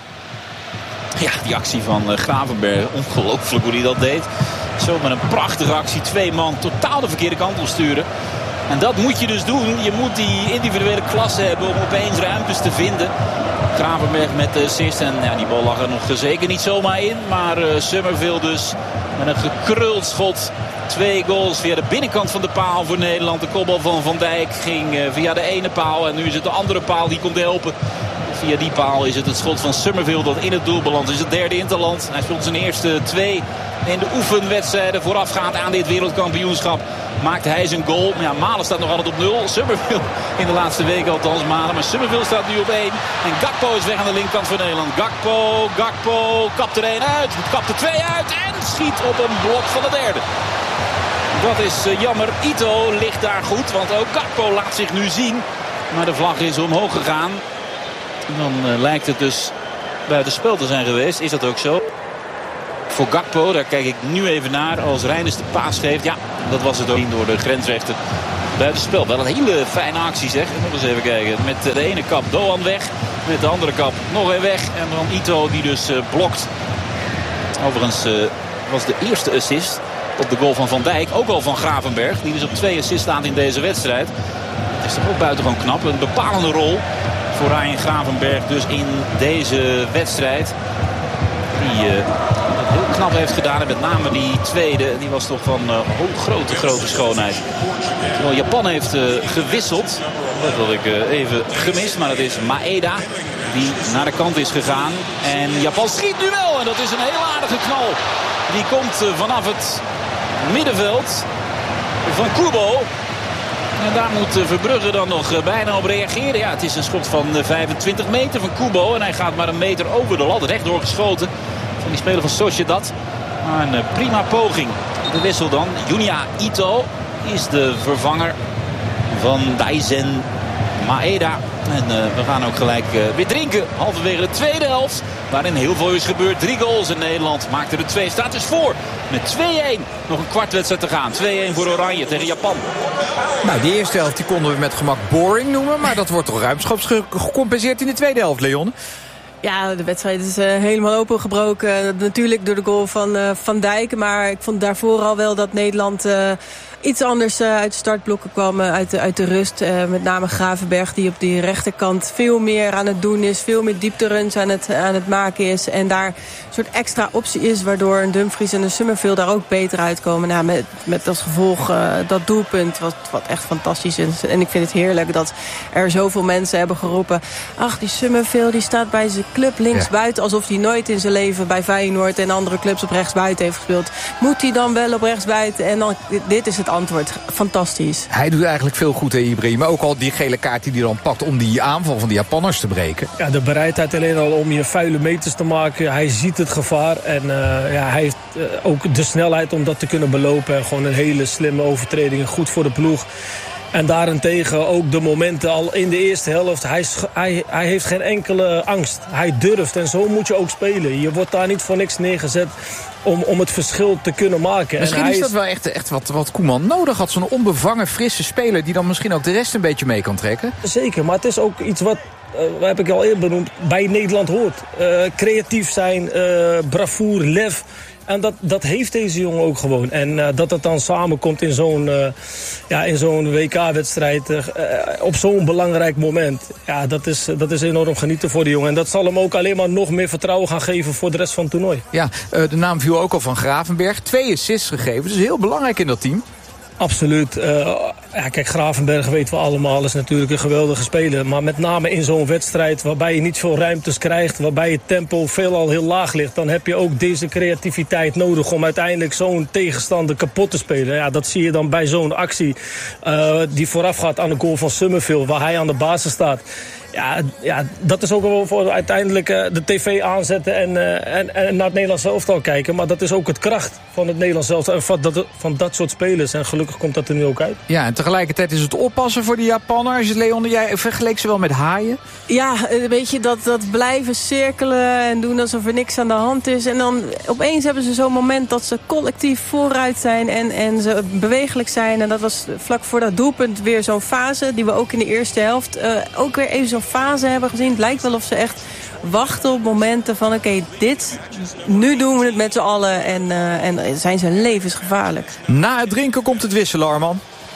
Ja, die actie van uh, Gravenberg. Ongelooflijk hoe hij dat deed. Zo met een prachtige actie. Twee man totaal de verkeerde kant op sturen. En dat moet je dus doen. Je moet die individuele klasse hebben om opeens ruimtes te vinden. Gravenberg met de assist. En ja, die bal lag er nog zeker niet zomaar in. Maar uh, Summerville dus met een gekruld schot. Twee goals via de binnenkant van de paal voor Nederland. De kopbal van Van Dijk ging uh, via de ene paal. En nu is het de andere paal die komt helpen. Via die paal is het het schot van Summerville dat in het doel belandt. Het is het derde interland. Hij speelt zijn eerste twee in de oefenwedstrijden voorafgaand aan dit wereldkampioenschap. Maakte hij zijn goal. Ja, Malen staat nog altijd op nul. Summerville in de laatste weken althans Malen. Maar Summerville staat nu op één. En Gakpo is weg aan de linkerkant van Nederland. Gakpo, Gakpo, kapt er één uit. Kapt er twee uit en schiet op een blok van de derde. Dat is uh, jammer. Ito ligt daar goed, want ook Gakpo laat zich nu zien. Maar de vlag is omhoog gegaan. En dan uh, lijkt het dus buitenspel te zijn geweest. Is dat ook zo? Voor Gakpo, daar kijk ik nu even naar. Als Reinders de paas geeft. Ja, dat was het ook door de grensrechter. Buitenspel. Wel een hele fijne actie zeg. Nog eens even kijken. Met de ene kap Doan weg. Met de andere kap nog weer weg. En dan Ito die dus uh, blokt. Overigens uh, was de eerste assist op de goal van Van Dijk. Ook al van Gravenberg. Die dus op twee assists staat in deze wedstrijd. Het is toch ook buitengewoon knap. Een bepalende rol voor Ryan Gravenberg dus in deze wedstrijd. Die uh, heel knap heeft gedaan. En met name die tweede. Die was toch van uh, oh, grote, grote schoonheid. Terwijl Japan heeft uh, gewisseld. Dat had ik uh, even gemist. Maar dat is Maeda. Die naar de kant is gegaan. En Japan schiet nu wel. En dat is een heel aardige knal. Die komt uh, vanaf het middenveld van Kubo. En daar moet uh, Verbrugge dan nog uh, bijna op reageren. Ja, het is een schot van uh, vijfentwintig meter van Kubo. En hij gaat maar een meter over de lat. Rechtdoor geschoten van die speler van Sociedad. Maar een uh, prima poging. De wissel dan. Junya Ito is de vervanger van Daizen Maeda. En uh, we gaan ook gelijk uh, weer drinken. Halverwege de tweede helft. Waarin heel veel is gebeurd. Drie goals in Nederland. Maakte er twee. Staat dus voor. Met twee-één. Nog een kwart wedstrijd te gaan. twee-één voor Oranje tegen Japan. Nou, die eerste helft die konden we met gemak boring noemen. Maar dat wordt toch ruimschoots gecompenseerd in de tweede helft, Leon? Ja, de wedstrijd is uh, helemaal opengebroken. Natuurlijk door de goal van uh, Van Dijk. Maar ik vond daarvoor al wel dat Nederland uh, iets anders uh, uit de startblokken kwam. Uh, uit, de, uit de rust. Uh, met name Gravenberg die op die rechterkant veel meer aan het doen is. Veel meer diepteruns aan het, aan het maken is. En daar een soort extra optie is. Waardoor een Dumfries en een Summerville daar ook beter uitkomen. Nou, met, met als gevolg uh, dat doelpunt. Wat, wat echt fantastisch is. En ik vind het heerlijk dat er zoveel mensen hebben geroepen. Ach, die Summerville die staat bij zijn club linksbuiten. Ja. Alsof hij nooit in zijn leven bij Feyenoord en andere clubs op rechtsbuiten heeft gespeeld. Moet hij dan wel op rechtsbuiten? En dan, dit is het antwoord. Fantastisch. Hij doet eigenlijk veel goed, hè, Ibrahim. Ook al die gele kaart die hij dan pakt om die aanval van die Japanners te breken. Ja, de bereidheid alleen al om je vuile meters te maken. Hij ziet het gevaar. En uh, ja, hij heeft uh, ook de snelheid om dat te kunnen belopen. En gewoon een hele slimme overtreding. Goed voor de ploeg. En daarentegen ook de momenten al in de eerste helft. Hij, hij, hij heeft geen enkele angst. Hij durft en zo moet je ook spelen. Je wordt daar niet voor niks neergezet om, om het verschil te kunnen maken. Misschien en hij is dat wel echt, echt wat, wat Koeman nodig had. Zo'n onbevangen, frisse speler die dan misschien ook de rest een beetje mee kan trekken. Zeker, maar het is ook iets wat, uh, wat heb ik al eerder benoemd, bij Nederland hoort. Uh, creatief zijn, uh, bravoer, lef. En dat, dat heeft deze jongen ook gewoon. En uh, dat het dan samenkomt in zo'n uh, ja, in zo'n W K-wedstrijd uh, op zo'n belangrijk moment. Ja, dat is, dat is enorm genieten voor de jongen. En dat zal hem ook alleen maar nog meer vertrouwen gaan geven voor de rest van het toernooi. Ja, uh, de naam viel ook al van Gravenberg. Twee assists gegeven, dus heel belangrijk in dat team. Absoluut. Uh, ja, kijk, Gravenberg weten we allemaal, is natuurlijk een geweldige speler. Maar met name in zo'n wedstrijd waarbij je niet veel ruimtes krijgt, waarbij het tempo veelal heel laag ligt, dan heb je ook deze creativiteit nodig om uiteindelijk zo'n tegenstander kapot te spelen. Ja, dat zie je dan bij zo'n actie uh, die voorafgaat aan de goal van Summerville, waar hij aan de basis staat. Ja, ja, dat is ook wel voor uiteindelijk uh, de tv aanzetten en, uh, en, en naar het Nederlands elftal kijken. Maar dat is ook het kracht van het Nederlands elftal en van dat, van dat soort spelers. En gelukkig komt dat er nu ook uit. Ja, en tegelijkertijd is het oppassen voor die Japanners. Leon, jij vergeleek ze wel met haaien? Ja, weet je, dat, dat blijven cirkelen en doen alsof er niks aan de hand is. En dan opeens hebben ze zo'n moment dat ze collectief vooruit zijn en, en ze bewegelijk zijn. En dat was vlak voor dat doelpunt weer zo'n fase die we ook in de eerste helft uh, ook weer even zo'n fase hebben gezien. Het lijkt wel of ze echt wachten op momenten van oké, okay, dit, nu doen we het met z'n allen en, uh, en zijn ze levensgevaarlijk. Na het drinken komt het wisselen, Arman.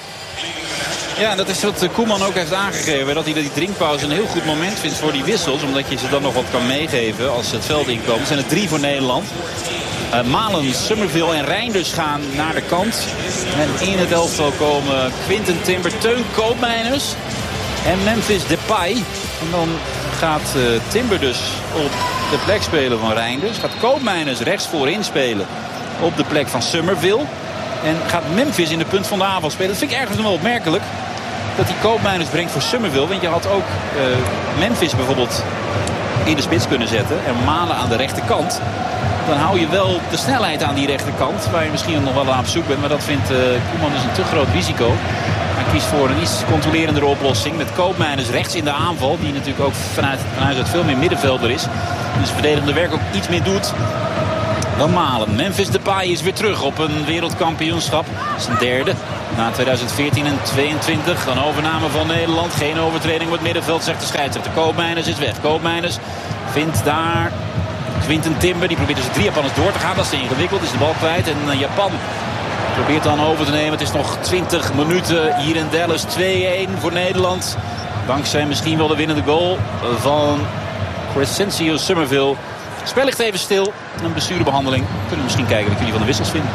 Ja, dat is wat Koeman ook heeft aangegeven. Dat hij die drinkpauze een heel goed moment vindt voor die wissels. Omdat je ze dan nog wat kan meegeven als ze het veld inkomen. Er zijn er drie voor Nederland. Uh, Malen, Summerville en Reinders gaan naar de kant. En in het elftal komen Quinten Timber, Teun Koopmeiners en Memphis Depay. En dan gaat uh, Timber dus op de plek spelen van Reinders. Gaat Koopmeiners rechts voorin spelen op de plek van Summerville. En gaat Memphis in de punt van de aanval spelen. Dat vind ik ergens nog wel opmerkelijk. Dat hij Koopmeiners brengt voor Summerville. Want je had ook uh, Memphis bijvoorbeeld in de spits kunnen zetten. En Malen aan de rechterkant. Dan hou je wel de snelheid aan die rechterkant. Waar je misschien nog wel aan op zoek bent. Maar dat vindt uh, Koeman dus een te groot risico. Hij kiest voor een iets controlerendere oplossing. Met Koopmeiners rechts in de aanval. Die natuurlijk ook vanuit, vanuit het veel meer middenvelder is. Dus verdedigende werk ook iets meer doet dan Malen. Memphis Depay is weer terug op een wereldkampioenschap. Zijn derde. Na tweeduizend veertien en tweeëntwintig. Dan overname van Nederland. Geen overtreding op het middenveld, zegt de scheidsrechter. Koopmeiners is weg. Koopmeiners vindt daar Quinten Timber. Die probeert dus drie Japanners door te gaan. Dat is te ingewikkeld. Is de bal kwijt. En Japan probeert dan over te nemen. Het is nog twintig minuten hier in Dallas. twee-een voor Nederland. Dankzij misschien wel de winnende goal van Crescencio Summerville. Het spel ligt even stil. Een blessurebehandeling. Kunnen we misschien kijken wat jullie van de wissels vinden.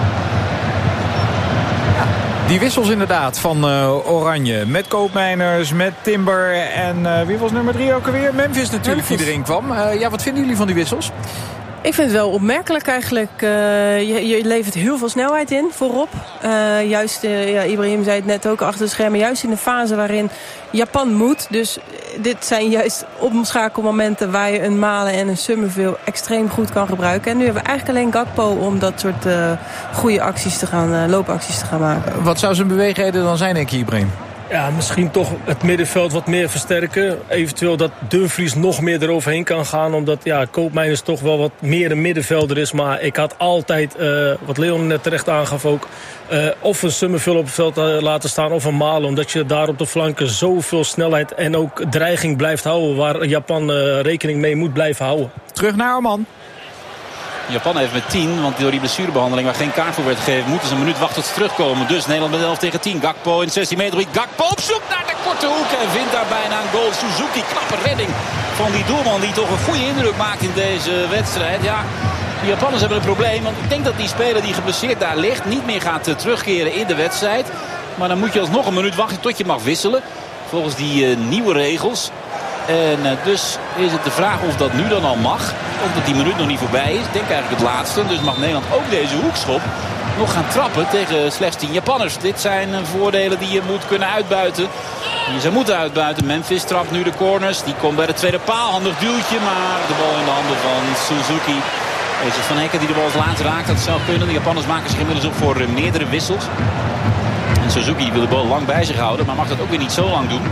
Die wissels inderdaad van uh, Oranje. Met Koopmeiners, met Timber en uh, wie was nummer drie ook alweer? Memphis natuurlijk Memphis. Die erin kwam. Uh, ja, wat vinden jullie van die wissels? Ik vind het wel opmerkelijk eigenlijk. Uh, je, je levert heel veel snelheid in voorop. Uh, juist, uh, ja, Ibrahim zei het net ook achter de schermen. Juist in de fase waarin Japan moet. Dus dit zijn juist omschakelmomenten waar je een Malen en een Summerville extreem goed kan gebruiken. En nu hebben we eigenlijk alleen Gakpo om dat soort uh, goede acties te gaan, uh, loopacties te gaan maken. Uh, wat zou zijn beweegreden dan zijn, denk je, Ibrahim? Ja, misschien toch het middenveld wat meer versterken. Eventueel dat Dumfries nog meer eroverheen kan gaan. Omdat ja, Koopmeiners toch wel wat meer een middenvelder is. Maar ik had altijd, uh, wat Leon net terecht aangaf ook... Uh, of een Summerville op het veld uh, laten staan of een Malen. Omdat je daar op de flanken zoveel snelheid en ook dreiging blijft houden. Waar Japan uh, rekening mee moet blijven houden. Terug naar Oman. Japan heeft met tien, want door die blessurebehandeling waar geen kaart voor werd gegeven, moeten ze een minuut wachten tot ze terugkomen. Dus Nederland met elf tegen tien. Gakpo in zestien meter. Gakpo op zoek naar de korte hoek en vindt daar bijna een goal. Suzuki, knappe redding van die doelman die toch een goede indruk maakt in deze wedstrijd. Ja, de Japanners hebben een probleem, want ik denk dat die speler die geblesseerd daar ligt niet meer gaat uh, terugkeren in de wedstrijd. Maar dan moet je alsnog een minuut wachten tot je mag wisselen. Volgens die uh, nieuwe regels. En uh, dus is het de vraag of dat nu dan al mag. Omdat die minuut nog niet voorbij is. Ik denk eigenlijk het laatste. Dus mag Nederland ook deze hoekschop nog gaan trappen tegen slechts tien Japanners. Dit zijn uh, voordelen die je moet kunnen uitbuiten. Die ze moeten uitbuiten. Memphis trapt nu de corners. Die komt bij de tweede paal. Handig duwtje. Maar de bal in de handen van Suzuki. Is het Van Hekken die de bal als laatste raakt. Dat zou kunnen. De Japanners maken zich inmiddels op voor uh, meerdere wissels. En Suzuki wil de bal lang bij zich houden. Maar mag dat ook weer niet zo lang doen.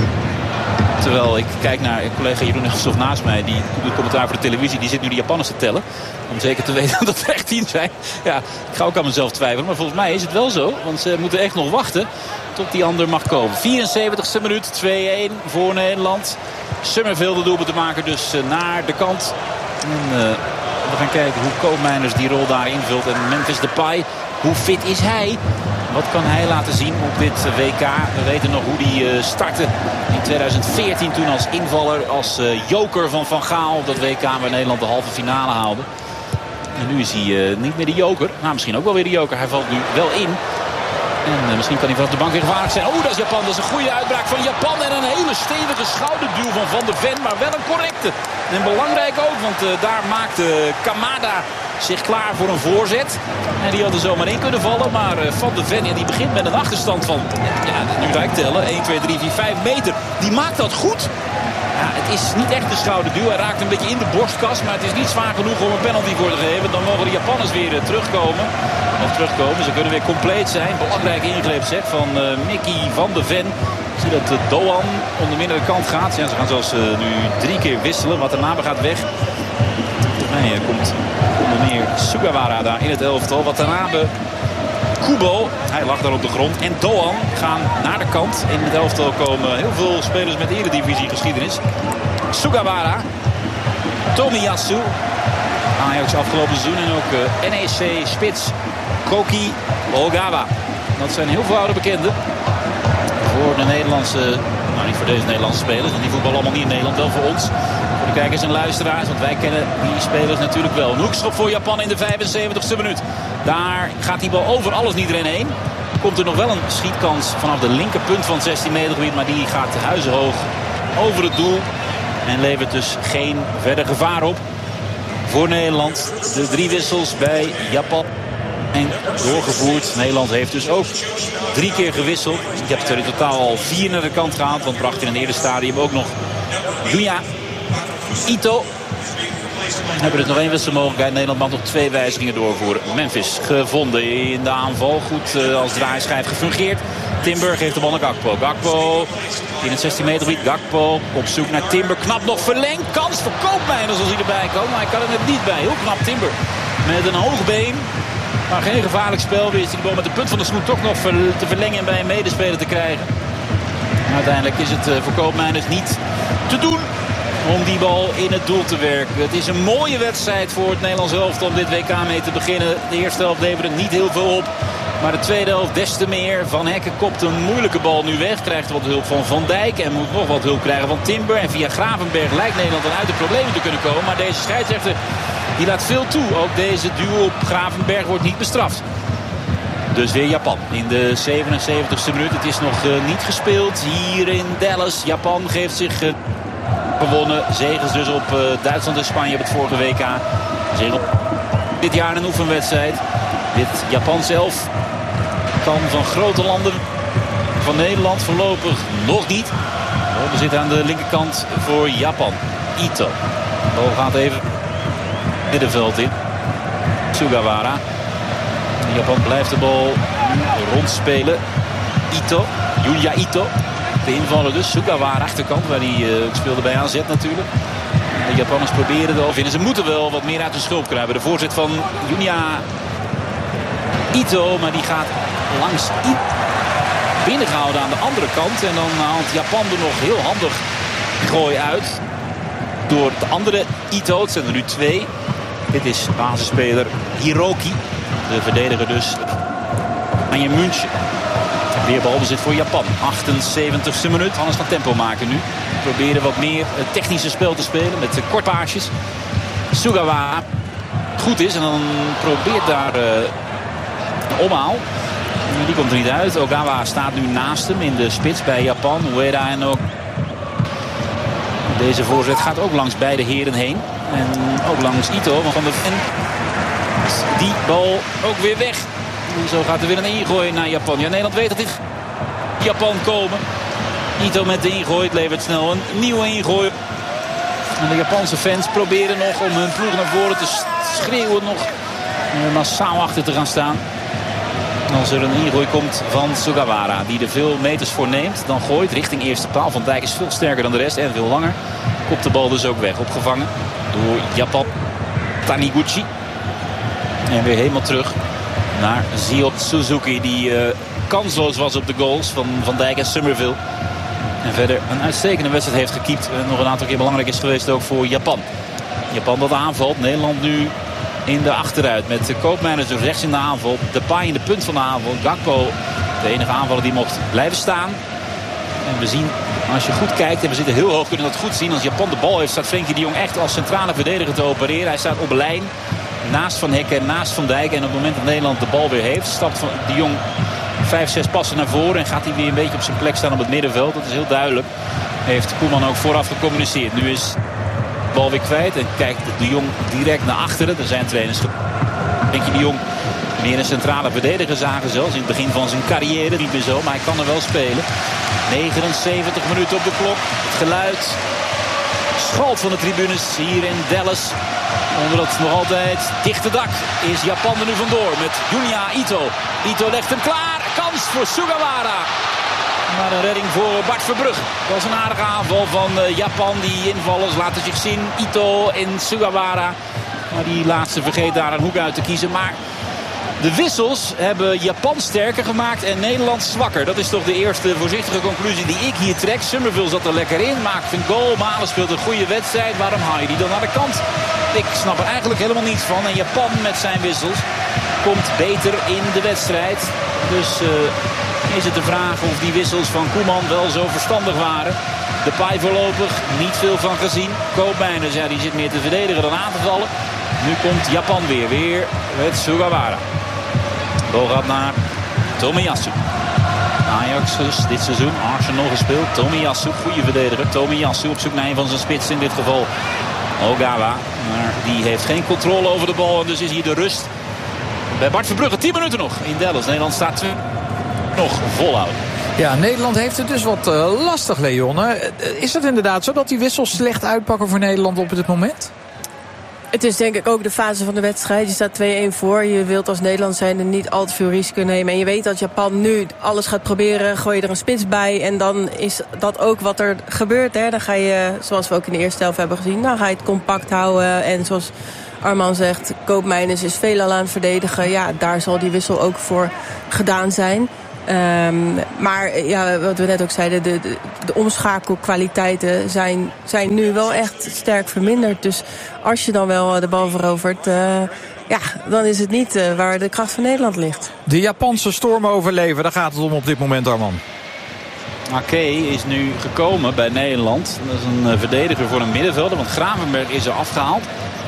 Terwijl ik kijk naar collega Jeroen Elfstof naast mij. Die doet commentaar voor de televisie. Die zit nu de Japanners te tellen. Om zeker te weten dat er echt tien zijn. Ja, ik ga ook aan mezelf twijfelen. Maar volgens mij is het wel zo. Want ze moeten echt nog wachten tot die ander mag komen. vierenzeventigste minuut. twee-een voor Nederland. Summerville de doelpunt te maken dus naar de kant. En, uh, we gaan kijken hoe Koopmeiners die rol daar invult. En Memphis Depay. Hoe fit is hij? Wat kan hij laten zien op dit W K? We weten nog hoe hij startte in tweeduizend veertien. Toen als invaller, als joker van Van Gaal. Op dat W K waar Nederland de halve finale haalde. En nu is hij uh, niet meer de joker. Nou, misschien ook wel weer de joker. Hij valt nu wel in. En uh, misschien kan hij vanaf de bank weer gevaarlijk zijn. Oh, dat is Japan. Dat is een goede uitbraak van Japan. En een hele stevige schouderduw van Van der Ven. Maar wel een correcte. En belangrijk ook. Want uh, daar maakte Kamada zich klaar voor een voorzet. En die had er zomaar in kunnen vallen. Maar uh, Van der Ven, ja, die begint met een achterstand van... Ja, nu ga ik tellen. één, twee, drie, vier, vijf meter. Die maakt dat goed. Ja, het is niet echt een schouderduw. Hij raakt een beetje in de borstkas. Maar het is niet zwaar genoeg om een penalty voor te geven. Dan mogen de Japanners weer uh, terugkomen. Of terugkomen. Ze kunnen weer compleet zijn. Belangrijke ingreep zeg van uh, Mickey Van der Ven. Ik zie dat uh, Doan om de mindere kant gaat. Ja, ze gaan zelfs uh, nu drie keer wisselen. Watanabe gaat weg. Volgens mij uh, komt onder meer Sugawara daar in het elftal. Watanabe, Kubo, hij lag daar op de grond. En Doan gaan naar de kant. In het elftal komen heel veel spelers met eredivisie geschiedenis. Sugawara, Tomiyasu, Ajax afgelopen seizoen. En ook uh, N E C-spits Koki Ogawa. Dat zijn heel veel oude bekenden. Voor de Nederlandse, nou niet voor deze Nederlandse spelers. Want die voetballen allemaal niet in Nederland, wel voor ons. Voor de kijkers en luisteraars, want wij kennen die spelers natuurlijk wel. Een hoekschop voor Japan in de vijfenzeventigste minuut. Daar gaat die bal over alles niet erin heen. Komt er nog wel een schietkans vanaf de linkerpunt van het zestien meter gebied. Maar die gaat huizenhoog over het doel. En levert dus geen verder gevaar op voor Nederland. De drie wissels bij Japan en doorgevoerd. Nederland heeft dus ook drie keer gewisseld. Ik heb er in totaal al vier naar de kant gehaald. Want bracht in een eerder stadium ook nog Junya Ito. We hebben dus nog één wisselmogelijkheid. Nederland mag nog twee wijzigingen doorvoeren. Memphis gevonden in de aanval. Goed uh, als draaischijf gefungeerd. Timber geeft de bal naar Gakpo. Gakpo in het zestien meter gebied. Gakpo op zoek naar Timber. Knap nog verlengd. Kans voor Koopmeiners als hij erbij komt. Maar hij kan er net niet bij. Heel knap Timber. Met een hoog been. Maar geen gevaarlijk spel. Weer is hij de bal met de punt van de schoen toch nog te verlengen en bij een medespeler te krijgen. Maar uiteindelijk is het voor Koopmeiners niet te doen om die bal in het doel te werken. Het is een mooie wedstrijd voor het Nederlands elftal om dit W K mee te beginnen. De eerste helft leverde het niet heel veel op. Maar de tweede helft des te meer. Van Hekken kopt een moeilijke bal nu weg. Krijgt wat hulp van Van Dijk. En moet nog wat hulp krijgen van Timber. En via Gravenberg lijkt Nederland dan uit de problemen te kunnen komen. Maar deze scheidsrechter die laat veel toe. Ook deze duel op Gravenberg wordt niet bestraft. Dus weer Japan in de zevenenzeventigste minuut. Het is nog uh, niet gespeeld hier in Dallas. Japan geeft zich uh, gewonnen. Zegens dus op uh, Duitsland en Spanje op het vorige W K. Zegen op dit jaar een oefenwedstrijd. Dit Japan zelf kan van grote landen van Nederland voorlopig nog niet. We zitten aan de linkerkant voor Japan. Ito. De bal gaat even middenveld in. Sugawara. Japan blijft de bal rondspelen. Ito. Junya Ito. De invaller dus. Sugawara achterkant waar hij uh, speelde bij A Z natuurlijk. De Japanners proberen het al. Vinden ze moeten wel wat meer uit de schulp krijgen. De voorzet van Junya Ito. Maar die gaat langs I binnengehouden aan de andere kant. En dan haalt Japan er nog heel handig gooi uit. Door de andere Ito. Het zijn er nu twee. Dit is basisspeler Hiroki. De verdediger dus. Bayern München. Weer balbezit voor Japan. achtenzeventigste minuut. Anders gaan tempo maken nu. Proberen wat meer het technische spel te spelen. Met de kortpaasjes. Sugawara goed is. En dan probeert daar uh, een omhaal. Die komt er niet uit. Ogawa staat nu naast hem in de spits bij Japan. Ueda en ook. Deze voorzet gaat ook langs beide heren heen. En ook langs Ito. Van de... En die bal ook weer weg. En zo gaat er weer een ingooi naar Japan. Ja, Nederland weet dat dit Japan komen. Ito met de ingooi. Het levert snel een nieuwe ingooi. En de Japanse fans proberen nog om hun ploeg naar voren te schreeuwen. Nog massaal achter te gaan staan. Als er een ingooi komt van Sugawara. Die er veel meters voor neemt. Dan gooit richting eerste paal. Van Dijk is veel sterker dan de rest. En veel langer. Kopt de bal dus ook weg. Opgevangen door Japan. Taniguchi. En weer helemaal terug naar Zio Suzuki. Die uh, kansloos was op de goals van Van Dijk en Summerville. En verder een uitstekende wedstrijd heeft gekiept. En nog een aantal keer belangrijk is geweest ook voor Japan. Japan dat aanvalt. Nederland nu in de achteruit. Met de Koopmeiners dus rechts in de aanval. Depay in de punt van de aanval. Gakpo de enige aanvaller die mocht blijven staan. En we zien, als je goed kijkt, en we zitten heel hoog, kunnen we dat goed zien. Als Japan de bal heeft, staat Frenkie de Jong echt als centrale verdediger te opereren. Hij staat op lijn. Naast Van Hekken, naast Van Dijk. En op het moment dat Nederland de bal weer heeft, stapt de Jong vijf, zes passen naar voren. En gaat hij weer een beetje op zijn plek staan op het middenveld. Dat is heel duidelijk. Heeft Koeman ook vooraf gecommuniceerd. Nu is de bal weer kwijt. En kijkt de Jong direct naar achteren. Er zijn trainers. Denk je de Jong meer een centrale verdediger zagen zelfs. In het begin van zijn carrière. Niet meer zo, maar hij kan er wel spelen. negenenzeventig minuten op de klok. Het geluid schalt van de tribunes hier in Dallas. Onder het nog altijd dichte dak is Japan er nu vandoor met Junya Ito. Ito legt hem klaar. Kans voor Sugawara. Maar een redding voor Bart Verbrugge. Dat was een aardige aanval van Japan. Die invallers laten zich zien. Ito en Sugawara. Maar die laatste vergeet daar een hoek uit te kiezen. Maar de wissels hebben Japan sterker gemaakt en Nederland zwakker. Dat is toch de eerste voorzichtige conclusie die ik hier trek. Summerville zat er lekker in, maakt een goal. Malen speelt een goede wedstrijd. Waarom haal je die dan naar de kant? Ik snap er eigenlijk helemaal niets van. En Japan met zijn wissels komt beter in de wedstrijd. Dus uh, is het de vraag of die wissels van Koeman wel zo verstandig waren. Depay voorlopig niet veel van gezien. Koopmeiners, ja, die zit meer te verdedigen dan aan te vallen. Nu komt Japan weer. Weer met Sugawara. De bal gaat naar Tomiyasu. Ajax dus dit seizoen. Arsenal gespeeld. Tomiyasu, goede verdediger. Tomiyasu op zoek naar een van zijn spits. In dit geval Ogawa. Maar die heeft geen controle over de bal. En dus is hier de rust bij Bart Verbrugge. tien minuten nog in Dallas. Nederland staat twee. Nog volhouden. Ja, Nederland heeft het dus wat uh, lastig, Leon. Is het inderdaad zo dat die wissels slecht uitpakken voor Nederland op dit moment? Het is denk ik ook de fase van de wedstrijd. Je staat twee-een voor. Je wilt als Nederland zijnde niet al te veel risico nemen. En je weet dat Japan nu alles gaat proberen. Gooi je er een spits bij. En dan is dat ook wat er gebeurt. Hè. Dan ga je, zoals we ook in de eerste helft hebben gezien, dan ga je het compact houden. En zoals Arman zegt, Koopmeiners is veelal aan het verdedigen. Ja, daar zal die wissel ook voor gedaan zijn. Um, maar ja, wat we net ook zeiden, de, de, de omschakelkwaliteiten zijn, zijn nu wel echt sterk verminderd. Dus als je dan wel de bal verovert, uh, ja, dan is het niet uh, waar de kracht van Nederland ligt. De Japanse storm overleven, daar gaat het om op dit moment, Arman. Ake is nu gekomen bij Nederland. Dat is een uh, verdediger voor een middenvelder, want Gravenberg is er afgehaald.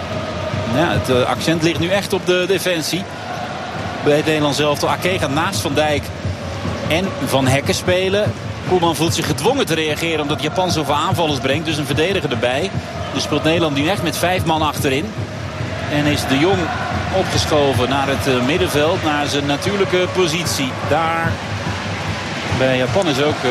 Ja, het uh, accent ligt nu echt op de defensie. Bij het Nederlands elftal. Ake gaat naast Van Dijk en Van Hekken spelen. Koeman voelt zich gedwongen te reageren omdat Japan zoveel aanvallers brengt. Dus een verdediger erbij. Dus speelt Nederland nu echt met vijf man achterin. En is de Jong opgeschoven naar het uh, middenveld. Naar zijn natuurlijke positie. Daar bij Japan is ook... Uh,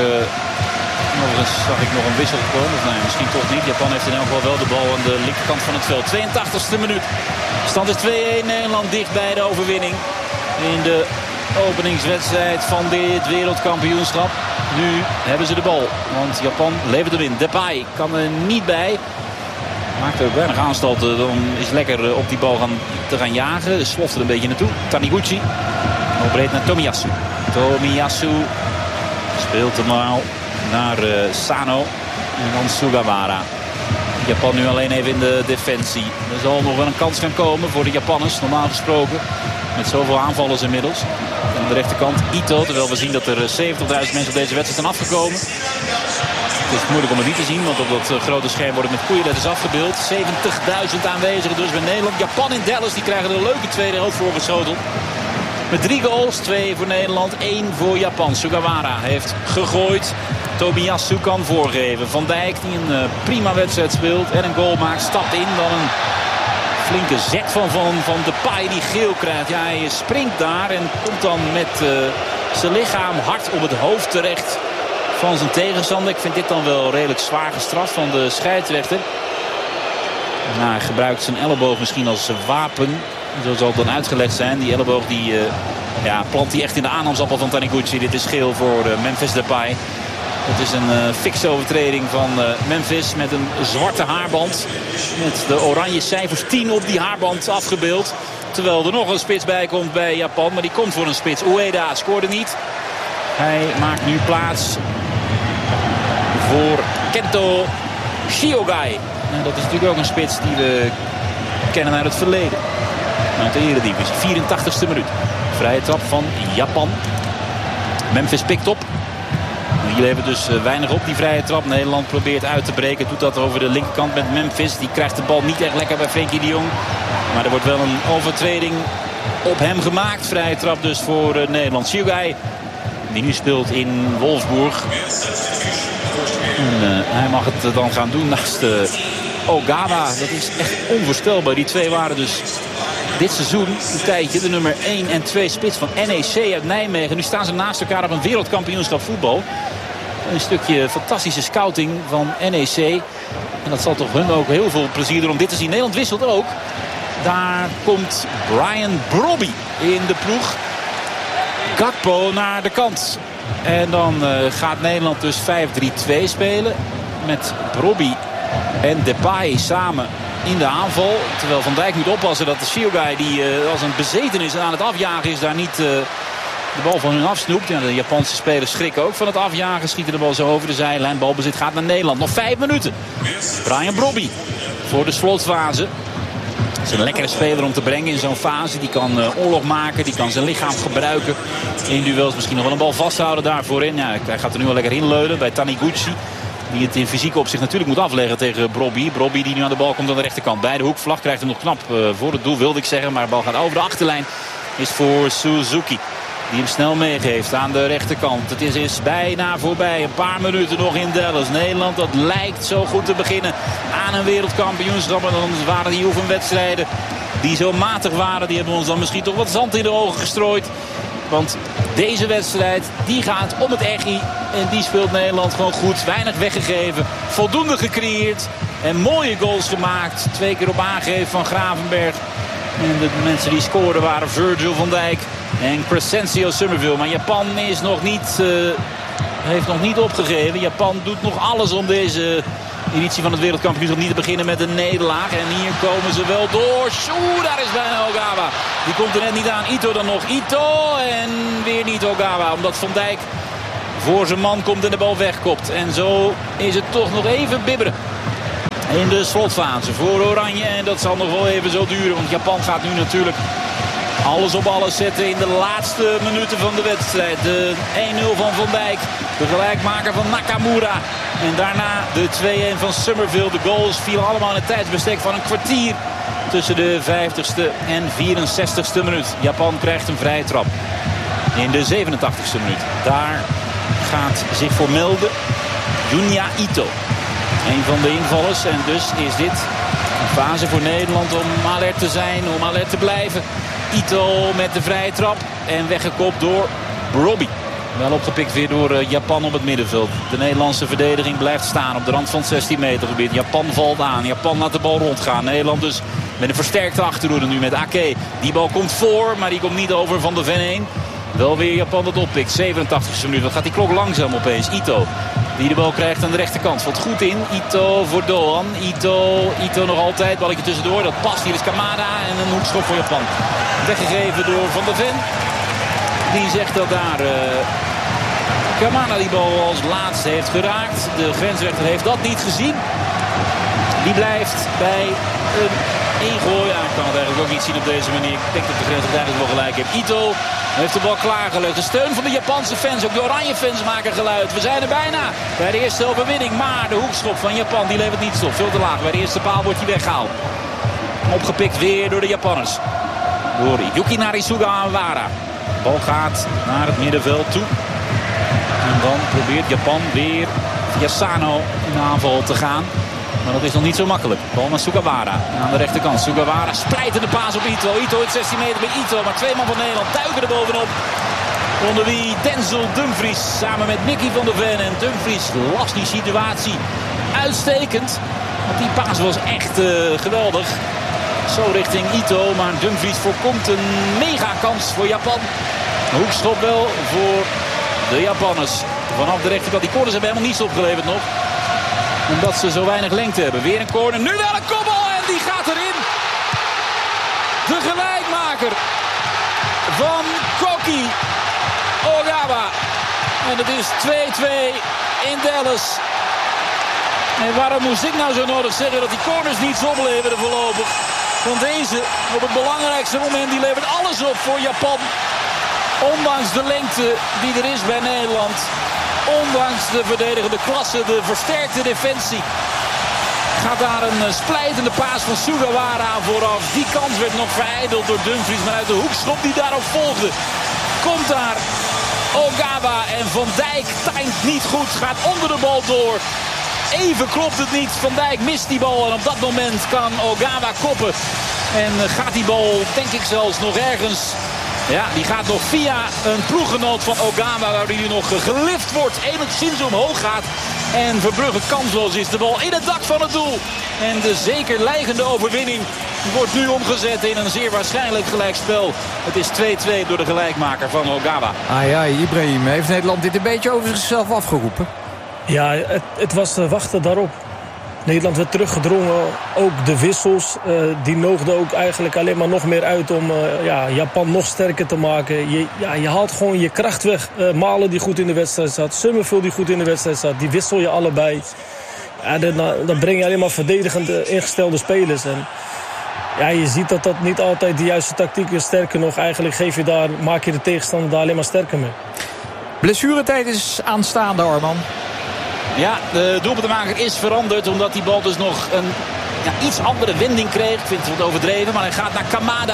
nog eens zag ik nog een wissel komen. Of nee, misschien toch niet. Japan heeft in elk geval wel de bal aan de linkerkant van het veld. tweeëntachtigste minuut. Stand is twee-een. Nederland dicht bij de overwinning. In de openingswedstrijd van dit wereldkampioenschap. Nu hebben ze de bal. Want Japan levert hem in. Depay kan er niet bij. Maakt ook weinig aanstalten. Dan is het lekker op die bal gaan, te gaan jagen. Sloft er een beetje naartoe. Taniguchi. Nog breed naar Tomiyasu. Tomiyasu speelt hem al naar uh, Sano. En dan Sugawara. Japan nu alleen even in de defensie. Er zal nog wel een kans gaan komen voor de Japanners. Normaal gesproken. Met zoveel aanvallers inmiddels. En aan de rechterkant Ito. Terwijl we zien dat er zeventigduizend mensen op deze wedstrijd zijn afgekomen. Het is moeilijk om het niet te zien. Want op dat grote scherm wordt het met koeienletters afgebeeld. zeventigduizend aanwezigen dus bij Nederland. Japan in Dallas. Die krijgen er een leuke tweede helft voor geschoteld. Met drie goals. Twee voor Nederland. één voor Japan. Sugawara heeft gegooid. Tomiyasu kan voorgeven. Van Dijk die een uh, prima wedstrijd speelt. En een goal maakt. Stapt in. Dan een flinke zet van, van, van Depay die geel krijgt. Ja, hij springt daar en komt dan met uh, zijn lichaam hard op het hoofd terecht van zijn tegenstander. Ik vind dit dan wel redelijk zwaar gestraft van de scheidsrechter. Nou, hij gebruikt zijn elleboog misschien als wapen. Zo zal het dan uitgelegd zijn. Die elleboog die, uh, ja, plant hij echt in de aanhamsappel van Taniguchi. Dit is geel voor uh, Memphis Depay. Het is een uh, fikse overtreding van uh, Memphis met een zwarte haarband. Met de oranje cijfers tien op die haarband afgebeeld. Terwijl er nog een spits bij komt bij Japan. Maar die komt voor een spits. Ueda scoorde niet. Hij maakt nu plaats voor Kento Shiogai. En dat is natuurlijk ook een spits die we kennen uit het verleden. Uit de Eredivisie. vierentachtigste minuut. Vrije trap van Japan. Memphis pikt op. Die levert dus weinig op, die vrije trap. Nederland probeert uit te breken. Doet dat over de linkerkant met Memphis. Die krijgt de bal niet echt lekker bij Frenkie de Jong. Maar er wordt wel een overtreding op hem gemaakt. Vrije trap dus voor uh, Nederland. Shiogai, die nu speelt in Wolfsburg. En, uh, hij mag het dan gaan doen naast uh, Ogawa. Dat is echt onvoorstelbaar. Die twee waren dus dit seizoen een tijdje de nummer één en twee spits van N E C uit Nijmegen. Nu staan ze naast elkaar op een wereldkampioenschap voetbal. Een stukje fantastische scouting van N E C. En dat zal toch hun ook heel veel plezier doen om dit te zien. Nederland wisselt ook. Daar komt Brian Brobby in de ploeg. Gakpo naar de kant. En dan uh, gaat Nederland dus vijf drie twee spelen. Met Brobby en Depay samen in de aanval. Terwijl Van Dijk moet oppassen dat de Shiogai die uh, als een bezeten is en aan het afjagen is daar niet uh, de bal van hun afsnoept. Ja, de Japanse spelers schrikken ook van het afjagen. Schieten de bal zo over de zijlijn. Balbezit gaat naar Nederland. Nog vijf minuten. Brian Brobby voor de slotfase. Het is een lekkere speler om te brengen in zo'n fase. Die kan uh, oorlog maken. Die kan zijn lichaam gebruiken. In duels misschien nog wel een bal vasthouden daarvoor in. Ja, hij gaat er nu wel lekker inleunen bij Taniguchi. Die het in fysieke opzicht natuurlijk moet afleggen tegen Brobby. Brobby die nu aan de bal komt aan de rechterkant. Bij de hoekvlag krijgt hem nog knap uh, voor het doel wilde ik zeggen. Maar de bal gaat over de achterlijn. Is voor Suzuki. Die hem snel meegeeft aan de rechterkant. Het is, is bijna voorbij. Een paar minuten nog in Dallas. Nederland, dat lijkt zo goed te beginnen aan een wereldkampioenschap. En dan waren die oefenwedstrijden die zo matig waren. Die hebben ons dan misschien toch wat zand in de ogen gestrooid. Want deze wedstrijd, die gaat om het echi. En die speelt Nederland gewoon goed. Weinig weggegeven. Voldoende gecreëerd. En mooie goals gemaakt. Twee keer op aangeven van Gravenberg. En de mensen die scoorden waren Virgil van Dijk en Crescencio Summerville. Maar Japan is nog niet, uh, heeft nog niet opgegeven. Japan doet nog alles om deze editie van het wereldkampioenschap niet te beginnen met een nederlaag. En hier komen ze wel door. Sjoe, daar is bijna Ogawa. Die komt er net niet aan. Ito dan nog. Ito en weer niet Ogawa. Omdat Van Dijk voor zijn man komt en de bal wegkopt. En zo is het toch nog even bibberen in de slotfase voor Oranje. En dat zal nog wel even zo duren. Want Japan gaat nu natuurlijk alles op alles zetten in de laatste minuten van de wedstrijd. De één nul van Van Dijk. De gelijkmaker van Nakamura. En daarna de twee-een van Summerville. De goals vielen allemaal in het tijdsbestek van een kwartier. Tussen de vijftigste en vierenzestigste minuut. Japan krijgt een vrije trap. In de zevenentachtigste minuut. Daar gaat zich voor melden Junya Ito. Een van de invallers. En dus is dit een fase voor Nederland om alert te zijn. Om alert te blijven. Ito met de vrije trap. En weggekopt door Robbie. Wel opgepikt weer door uh, Japan op het middenveld. De Nederlandse verdediging blijft staan op de rand van het zestien meter gebied. Japan valt aan. Japan laat de bal rondgaan. Nederland dus met een versterkte achterhoede nu met Ake. Die bal komt voor, maar die komt niet over Van de Ven heen. Wel weer Japan dat oppikt. zevenentachtigste minuut. Dan gaat die klok langzaam opeens. Ito. Die de bal krijgt aan de rechterkant. Valt goed in. Ito voor Doan. Ito, Ito nog altijd. Balletje tussendoor. Dat past. Hier is Kamada. En een hoekschop voor Japan. Weggegeven door Van der Ven. Die zegt dat daar uh, Kamada die bal als laatste heeft geraakt. De grensrechter heeft dat niet gezien. Die blijft bij een ingooi. Ja, ik kan het eigenlijk ook niet zien op deze manier. Ik denk dat de grensrechter eigenlijk wel gelijk heeft. Ito heeft de bal klaargelegd. De steun van de Japanse fans. Ook de oranje fans maken geluid. We zijn er bijna bij de eerste overwinning. Maar de hoekschop van Japan die levert niets op. Veel te laag. Bij de eerste paal wordt hij weggehaald. Opgepikt weer door de Japanners. Door Yukinari Sugawara. De bal gaat naar het middenveld toe. En dan probeert Japan weer via Sano in de aanval te gaan. Maar dat is nog niet zo makkelijk. Bal naar Sugawara. Aan de rechterkant. Sugawara splijtende paas op Ito. Ito het zestien meter bij Ito. Maar twee man van Nederland duiken er bovenop. Onder wie Denzel Dumfries samen met Mickey van der Ven. En Dumfries las die situatie uitstekend. Want die paas was echt uh, geweldig. Zo richting Ito. Maar Dumfries voorkomt een mega kans voor Japan. Hoekschop wel voor de Japanners. Vanaf de rechterkant. Die corners hebben helemaal niets opgeleverd nog. Omdat ze zo weinig lengte hebben. Weer een corner. Nu wel een kopbal. En die gaat erin. De gelijkmaker van Koki Ogawa. En het is twee-twee in Dallas. En waarom moest ik nou zo nodig zeggen dat die corners niets opleveren voorlopig? Want deze op het belangrijkste moment die levert alles op voor Japan. Ondanks de lengte die er is bij Nederland. Ondanks de verdedigende klasse, de versterkte defensie. Gaat daar een splijtende paas van Sugawara vooraf. Die kans werd nog verijdeld door Dumfries. Maar uit de hoekschop die daarop volgde. Komt daar Ogawa en Van Dijk timed niet goed. Gaat onder de bal door. Even klopt het niet. Van Dijk mist die bal. En op dat moment kan Ogawa koppen. En gaat die bal, denk ik zelfs, nog ergens. Ja, die gaat nog via een ploeggenoot van Ogawa, waar die nog gelift wordt, enigszins omhoog gaat. En Verbrugge kansloos is. De bal in het dak van het doel. En de zeker leigende overwinning wordt nu omgezet in een zeer waarschijnlijk gelijkspel. Het is twee-twee door de gelijkmaker van Ogawa. Ah ja, Ibrahim, heeft Nederland dit een beetje over zichzelf afgeroepen? Ja, het, het was te wachten daarop. Nederland werd teruggedrongen. Ook de wissels, uh, die nodigden ook eigenlijk alleen maar nog meer uit om uh, ja, Japan nog sterker te maken. Je, ja, je haalt gewoon je kracht weg. Uh, Malen die goed in de wedstrijd zat. Summerville die goed in de wedstrijd zat. Die wissel je allebei. Ja, dan, dan breng je alleen maar verdedigend ingestelde spelers. En ja, je ziet dat dat niet altijd de juiste tactiek is. Sterker nog, eigenlijk geef je daar, maak je de tegenstander daar alleen maar sterker mee. Blessuretijd is aanstaande, Arman. Ja, de doelpuntenmaker is veranderd omdat die bal dus nog een ja, iets andere wending kreeg. Ik vind het wat overdreven, maar hij gaat naar Kamada.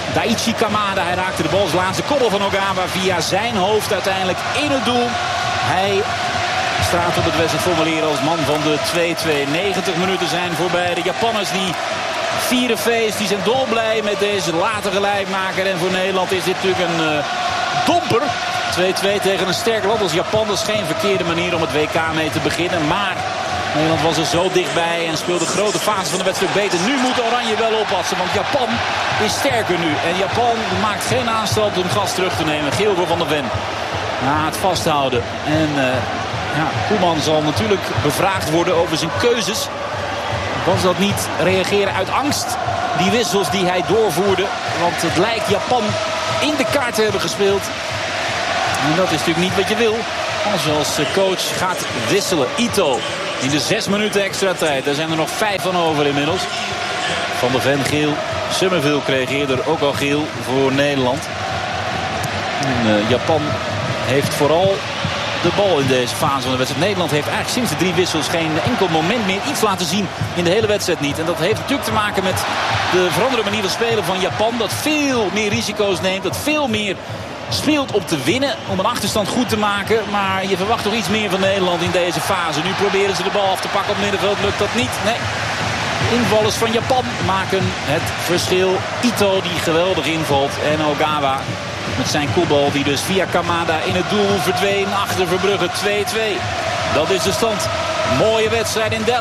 Daichi Kamada, hij raakte de bal als laatste koppel van Ogawa via zijn hoofd uiteindelijk in het doel. Hij staat op het wedstrijdformulier als man van de twee-twee. negentig minuten zijn voorbij. De Japanners die vieren feest, die zijn dolblij met deze late gelijkmaker. En voor Nederland is dit natuurlijk een uh, domper. twee-twee tegen een sterk land als Japan. Dat is geen verkeerde manier om het W K mee te beginnen. Maar Nederland was er zo dichtbij en speelde de grote fase van de wedstrijd beter. Nu moet Oranje wel oppassen, want Japan is sterker nu. En Japan maakt geen aanstalten om gas terug te nemen. Geel voor Van der Ven. Na het vasthouden. En uh, ja, Koeman zal natuurlijk bevraagd worden over zijn keuzes. Was dat niet reageren uit angst? Die wissels die hij doorvoerde. Want het lijkt Japan in de kaart te hebben gespeeld. En dat is natuurlijk niet wat je wil. Als je als coach gaat wisselen. Ito in de zes minuten extra tijd. Daar zijn er nog vijf van over inmiddels. Van der Ven geel. Summerville kreeg eerder ook al geel voor Nederland. En, uh, Japan heeft vooral de bal in deze fase van de wedstrijd. Nederland heeft eigenlijk sinds de drie wissels geen enkel moment meer iets laten zien in de hele wedstrijd niet. En dat heeft natuurlijk te maken met de veranderde manier van spelen van Japan. Dat veel meer risico's neemt. Dat veel meer speelt om te winnen. Om een achterstand goed te maken. Maar je verwacht toch iets meer van Nederland in deze fase. Nu proberen ze de bal af te pakken op het middenveld. Lukt dat niet? Nee. Invallers van Japan maken het verschil. Ito die geweldig invalt. En Ogawa met zijn kopbal die dus via Kamada in het doel verdween achter Verbrugge. twee-twee. Dat is de stand. Mooie wedstrijd in Delft.